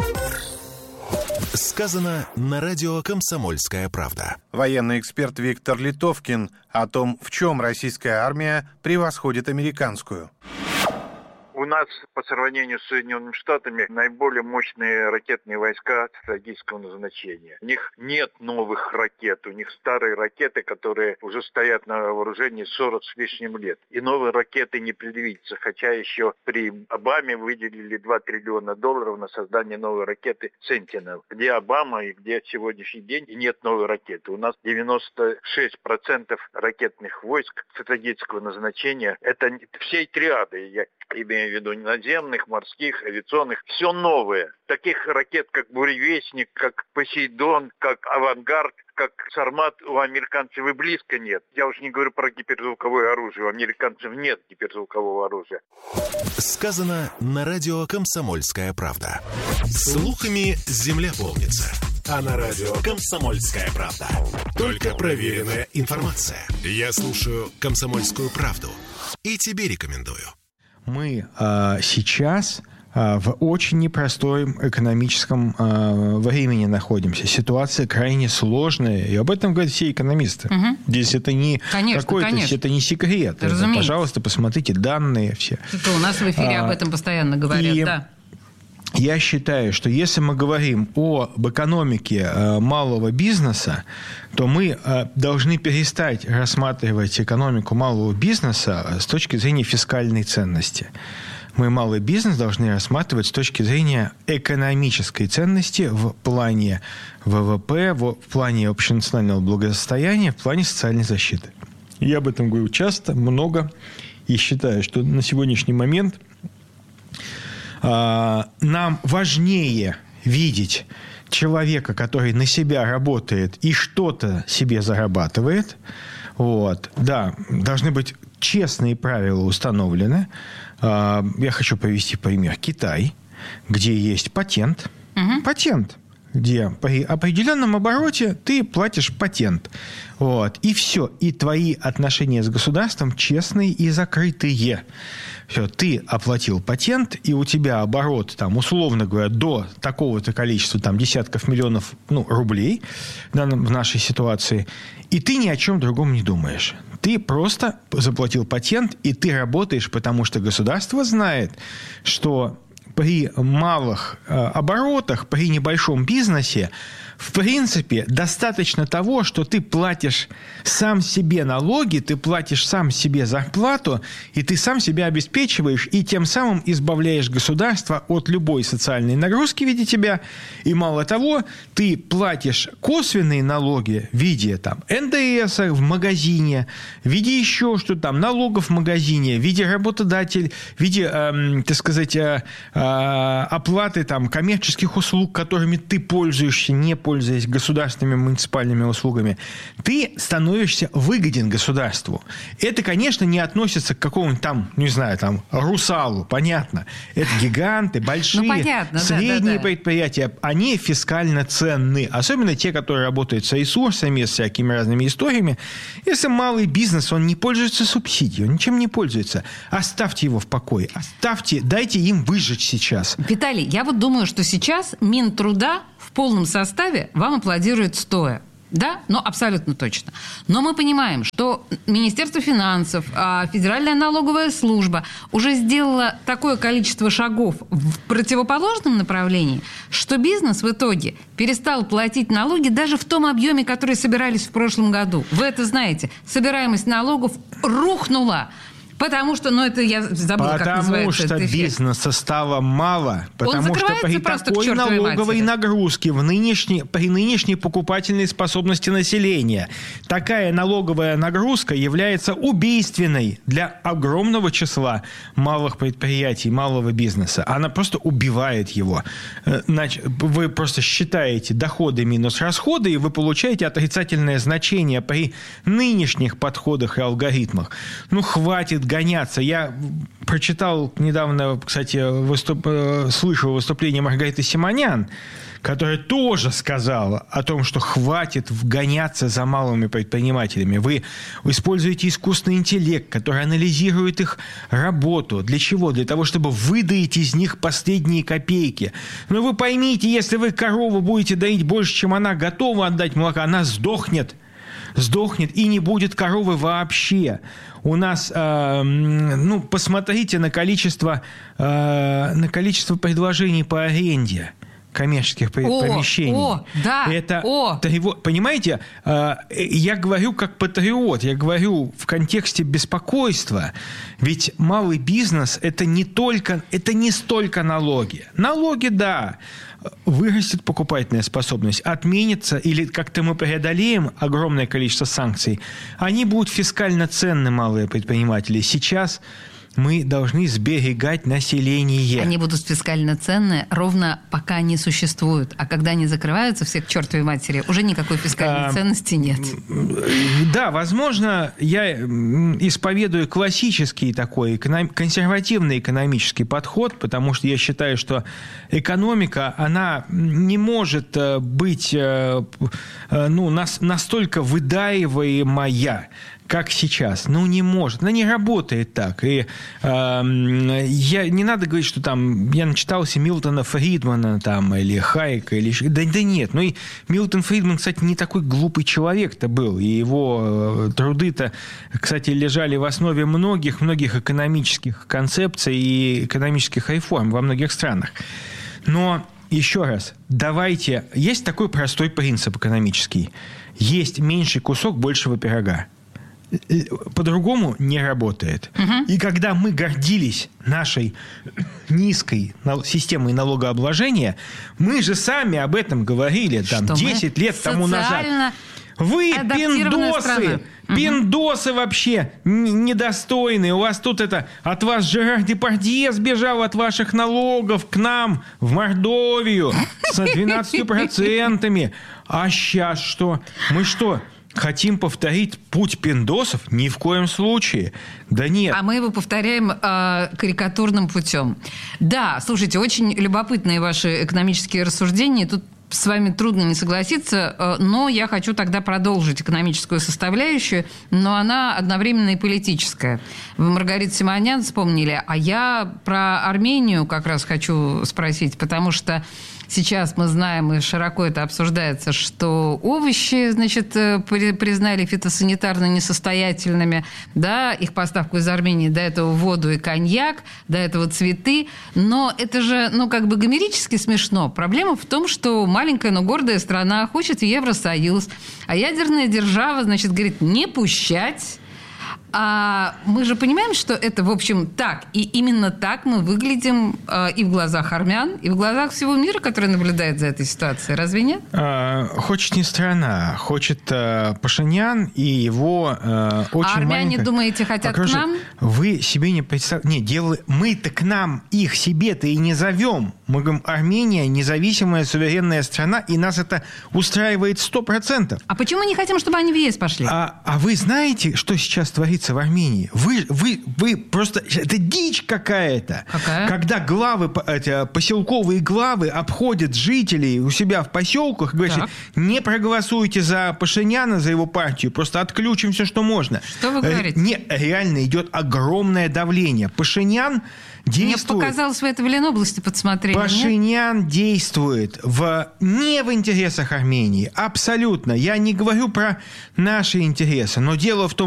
Сказано на радио «Комсомольская правда». Военный эксперт Виктор Литовкин о том, в чем российская армия превосходит американскую. У нас по сравнению с Соединенными Штатами наиболее мощные ракетные войска стратегического назначения. У них нет новых ракет, у них старые ракеты, которые уже стоят на вооружении сорок с лишним лет. И новые ракеты не предвидится, хотя еще при Обаме выделили два триллиона долларов на создание новой ракеты «Сентинел». Где Обама и где сегодняшний день, и нет новой ракеты. У нас девяносто шесть процентов ракетных войск стратегического назначения. Это всей триады, я имею в виду наземных, морских, авиационных, все новое. Таких ракет, как «Буревестник», как «Посейдон», как «Авангард», как «Сармат» у американцев и близко нет. Я уж не говорю про гиперзвуковое оружие. У американцев нет гиперзвукового оружия. Сказано на радио «Комсомольская правда». Слухами земля полнится. А на радио «Комсомольская правда» только проверенная информация. Я слушаю «Комсомольскую правду» и тебе рекомендую. Мы э, сейчас э, в очень непростом экономическом э, времени находимся. Ситуация крайне сложная, и об этом говорят все экономисты. Угу. Здесь это не конечно, какой-то, конечно. Это не секрет. Это, пожалуйста, посмотрите данные все. Это у нас в эфире а, об этом постоянно говорят, и... да. Я считаю, что если мы говорим об экономике э, малого бизнеса, то мы э, должны перестать рассматривать экономику малого бизнеса с точки зрения фискальной ценности. Мы малый бизнес должны рассматривать с точки зрения экономической ценности в плане вэ вэ пэ, в плане общенационального благосостояния, в плане социальной защиты. Я об этом говорю часто, много, и считаю, что на сегодняшний момент нам важнее видеть человека, который на себя работает и что-то себе зарабатывает. Вот. Да, должны быть честные правила установлены. Я хочу привести пример. Китай, где есть патент. Угу. Патент. где при определенном обороте ты платишь патент. Вот. И все. И твои отношения с государством честные и закрытые. Все, ты оплатил патент, и у тебя оборот, там, условно говоря, до такого-то количества, там, десятков миллионов ну, рублей да, в нашей ситуации, и ты ни о чем другом не думаешь. Ты просто заплатил патент, и ты работаешь, потому что государство знает, что при малых э, оборотах, при небольшом бизнесе, в принципе, достаточно того, что ты платишь сам себе налоги, ты платишь сам себе зарплату, и ты сам себя обеспечиваешь, и тем самым избавляешь государство от любой социальной нагрузки в виде тебя. И мало того, ты платишь косвенные налоги в виде там, эн дэ эс в магазине, в виде еще что-то там, налогов в магазине, в виде работодателя, в виде, э, так сказать, э, э, оплаты там, коммерческих услуг, которыми ты пользуешься, не пользуешься, пользуясь государственными муниципальными услугами, ты становишься выгоден государству. Это, конечно, не относится к какому-нибудь там, не знаю, там, Русалу, понятно. Это гиганты, большие, ну, понятно, средние да, да, да. предприятия. Они фискально ценны. Особенно те, которые работают с ресурсами, с всякими разными историями. Если малый бизнес, он не пользуется субсидией, он ничем не пользуется. Оставьте его в покое. Оставьте, дайте им выжить сейчас. Виталий, я вот думаю, что сейчас Минтруда в полном составе вам аплодирует стоя. Да? Ну, абсолютно точно. Но мы понимаем, что Министерство финансов, Федеральная налоговая служба уже сделала такое количество шагов в противоположном направлении, что бизнес в итоге перестал платить налоги даже в том объеме, который собирались в прошлом году. Вы это знаете. Собираемость налогов рухнула. Потому что, ну, это я забыла, как называется. Потому что бизнеса стало мало. Потому что при такой налоговой матери. нагрузке в нынешней, при нынешней покупательной способности населения такая налоговая нагрузка является убийственной для огромного числа малых предприятий, малого бизнеса. Она просто убивает его. Значит, вы просто считаете доходы минус расходы, и вы получаете отрицательное значение при нынешних подходах и алгоритмах. Ну, хватит гоняться. Я прочитал недавно, кстати, выступ... слышал выступление Маргариты Симонян, которая тоже сказала о том, что хватит гоняться за малыми предпринимателями. Вы используете искусственный интеллект, который анализирует их работу. Для чего? Для того, чтобы выдоить из них последние копейки. Но вы поймите, если вы корову будете доить больше, чем она готова отдать молока, она сдохнет. Сдохнет, и не будет коровы вообще. У нас, э, ну, посмотрите на количество, э, на количество предложений по аренде коммерческих о, помещений. О, да, это, о. Понимаете, э, я говорю как патриот, я говорю в контексте беспокойства, ведь малый бизнес это не только, это не столько налоги. Налоги, да, вырастет покупательная способность, отменится, или как-то мы преодолеем огромное количество санкций, они будут фискально ценны, малые предприниматели. Сейчас мы должны сберегать население. Они будут фискально ценны ровно пока они существуют. А когда они закрываются, все к чертовой матери, уже никакой фискальной а, ценности нет. Да, возможно, я исповедую классический такой консервативный экономический подход, потому что я считаю, что экономика, она не может быть ну, настолько выдаиваемая, как сейчас. Ну, не может. Она не работает так. И э, я, не надо говорить, что там я начитался Милтона Фридмана там, или Хайека. Или... Да, да нет. Ну, и Милтон Фридман, кстати, не такой глупый человек-то был. И его труды-то, кстати, лежали в основе многих-многих экономических концепций и экономических реформ во многих странах. Но еще раз, давайте... Есть такой простой принцип экономический. Есть меньший кусок большего пирога. По-другому не работает. Угу. И когда мы гордились нашей низкой системой налогообложения, мы же сами об этом говорили там, десять лет тому назад. Вы пиндосы, пиндосы угу. вообще недостойные. У вас тут это... От вас Жерар Депардье сбежал от ваших налогов к нам в Мордовию с двенадцатью процентами. А сейчас что? Мы что... Хотим повторить путь пиндосов? Ни в коем случае. Да нет. А мы его повторяем э, карикатурным путем. Да, слушайте, очень любопытные ваши экономические рассуждения. Тут с вами трудно не согласиться, но я хочу тогда продолжить экономическую составляющую, но она одновременно и политическая. Вы Маргариту Симонян вспомнили, а я про Армению как раз хочу спросить, потому что сейчас мы знаем, и широко это обсуждается, что овощи, значит, признали фитосанитарно несостоятельными, да, их поставку из Армении, до этого воду и коньяк, до этого цветы, но это же, ну, как бы гомерически смешно. Проблема в том, что маленькая, но гордая страна хочет в Евросоюз, а ядерная держава, значит, говорит, не пущать. А мы же понимаем, что это, в общем, так. И именно так мы выглядим э, и в глазах армян, и в глазах всего мира, который наблюдает за этой ситуацией. Разве нет? А, хочет не страна, хочет а, Пашинян и его а, очень а армяне, маленькая... думаете, хотят окружение. к нам? Вы себе не представляете... Нет, дело... мы-то к нам их себе-то и не зовем. Мы говорим, Армения независимая, суверенная страна, и нас это устраивает сто процентов. А почему мы не хотим, чтобы они в ЕС пошли? А, а вы знаете, что сейчас творится в Армении? Вы, вы, вы просто... Это дичь какая-то. Какая? Когда главы, эти, поселковые главы обходят жителей у себя в поселках, говорят, так. не проголосуйте за Пашиняна, за его партию, просто отключим все, что можно. Что вы говорите? Не, реально идет огромное давление. Пашинян действует... Мне показалось, вы это в Ленобласти подсмотрели. Пашинян нет? действует в, не в интересах Армении. Абсолютно. Я не говорю про наши интересы, но дело в том,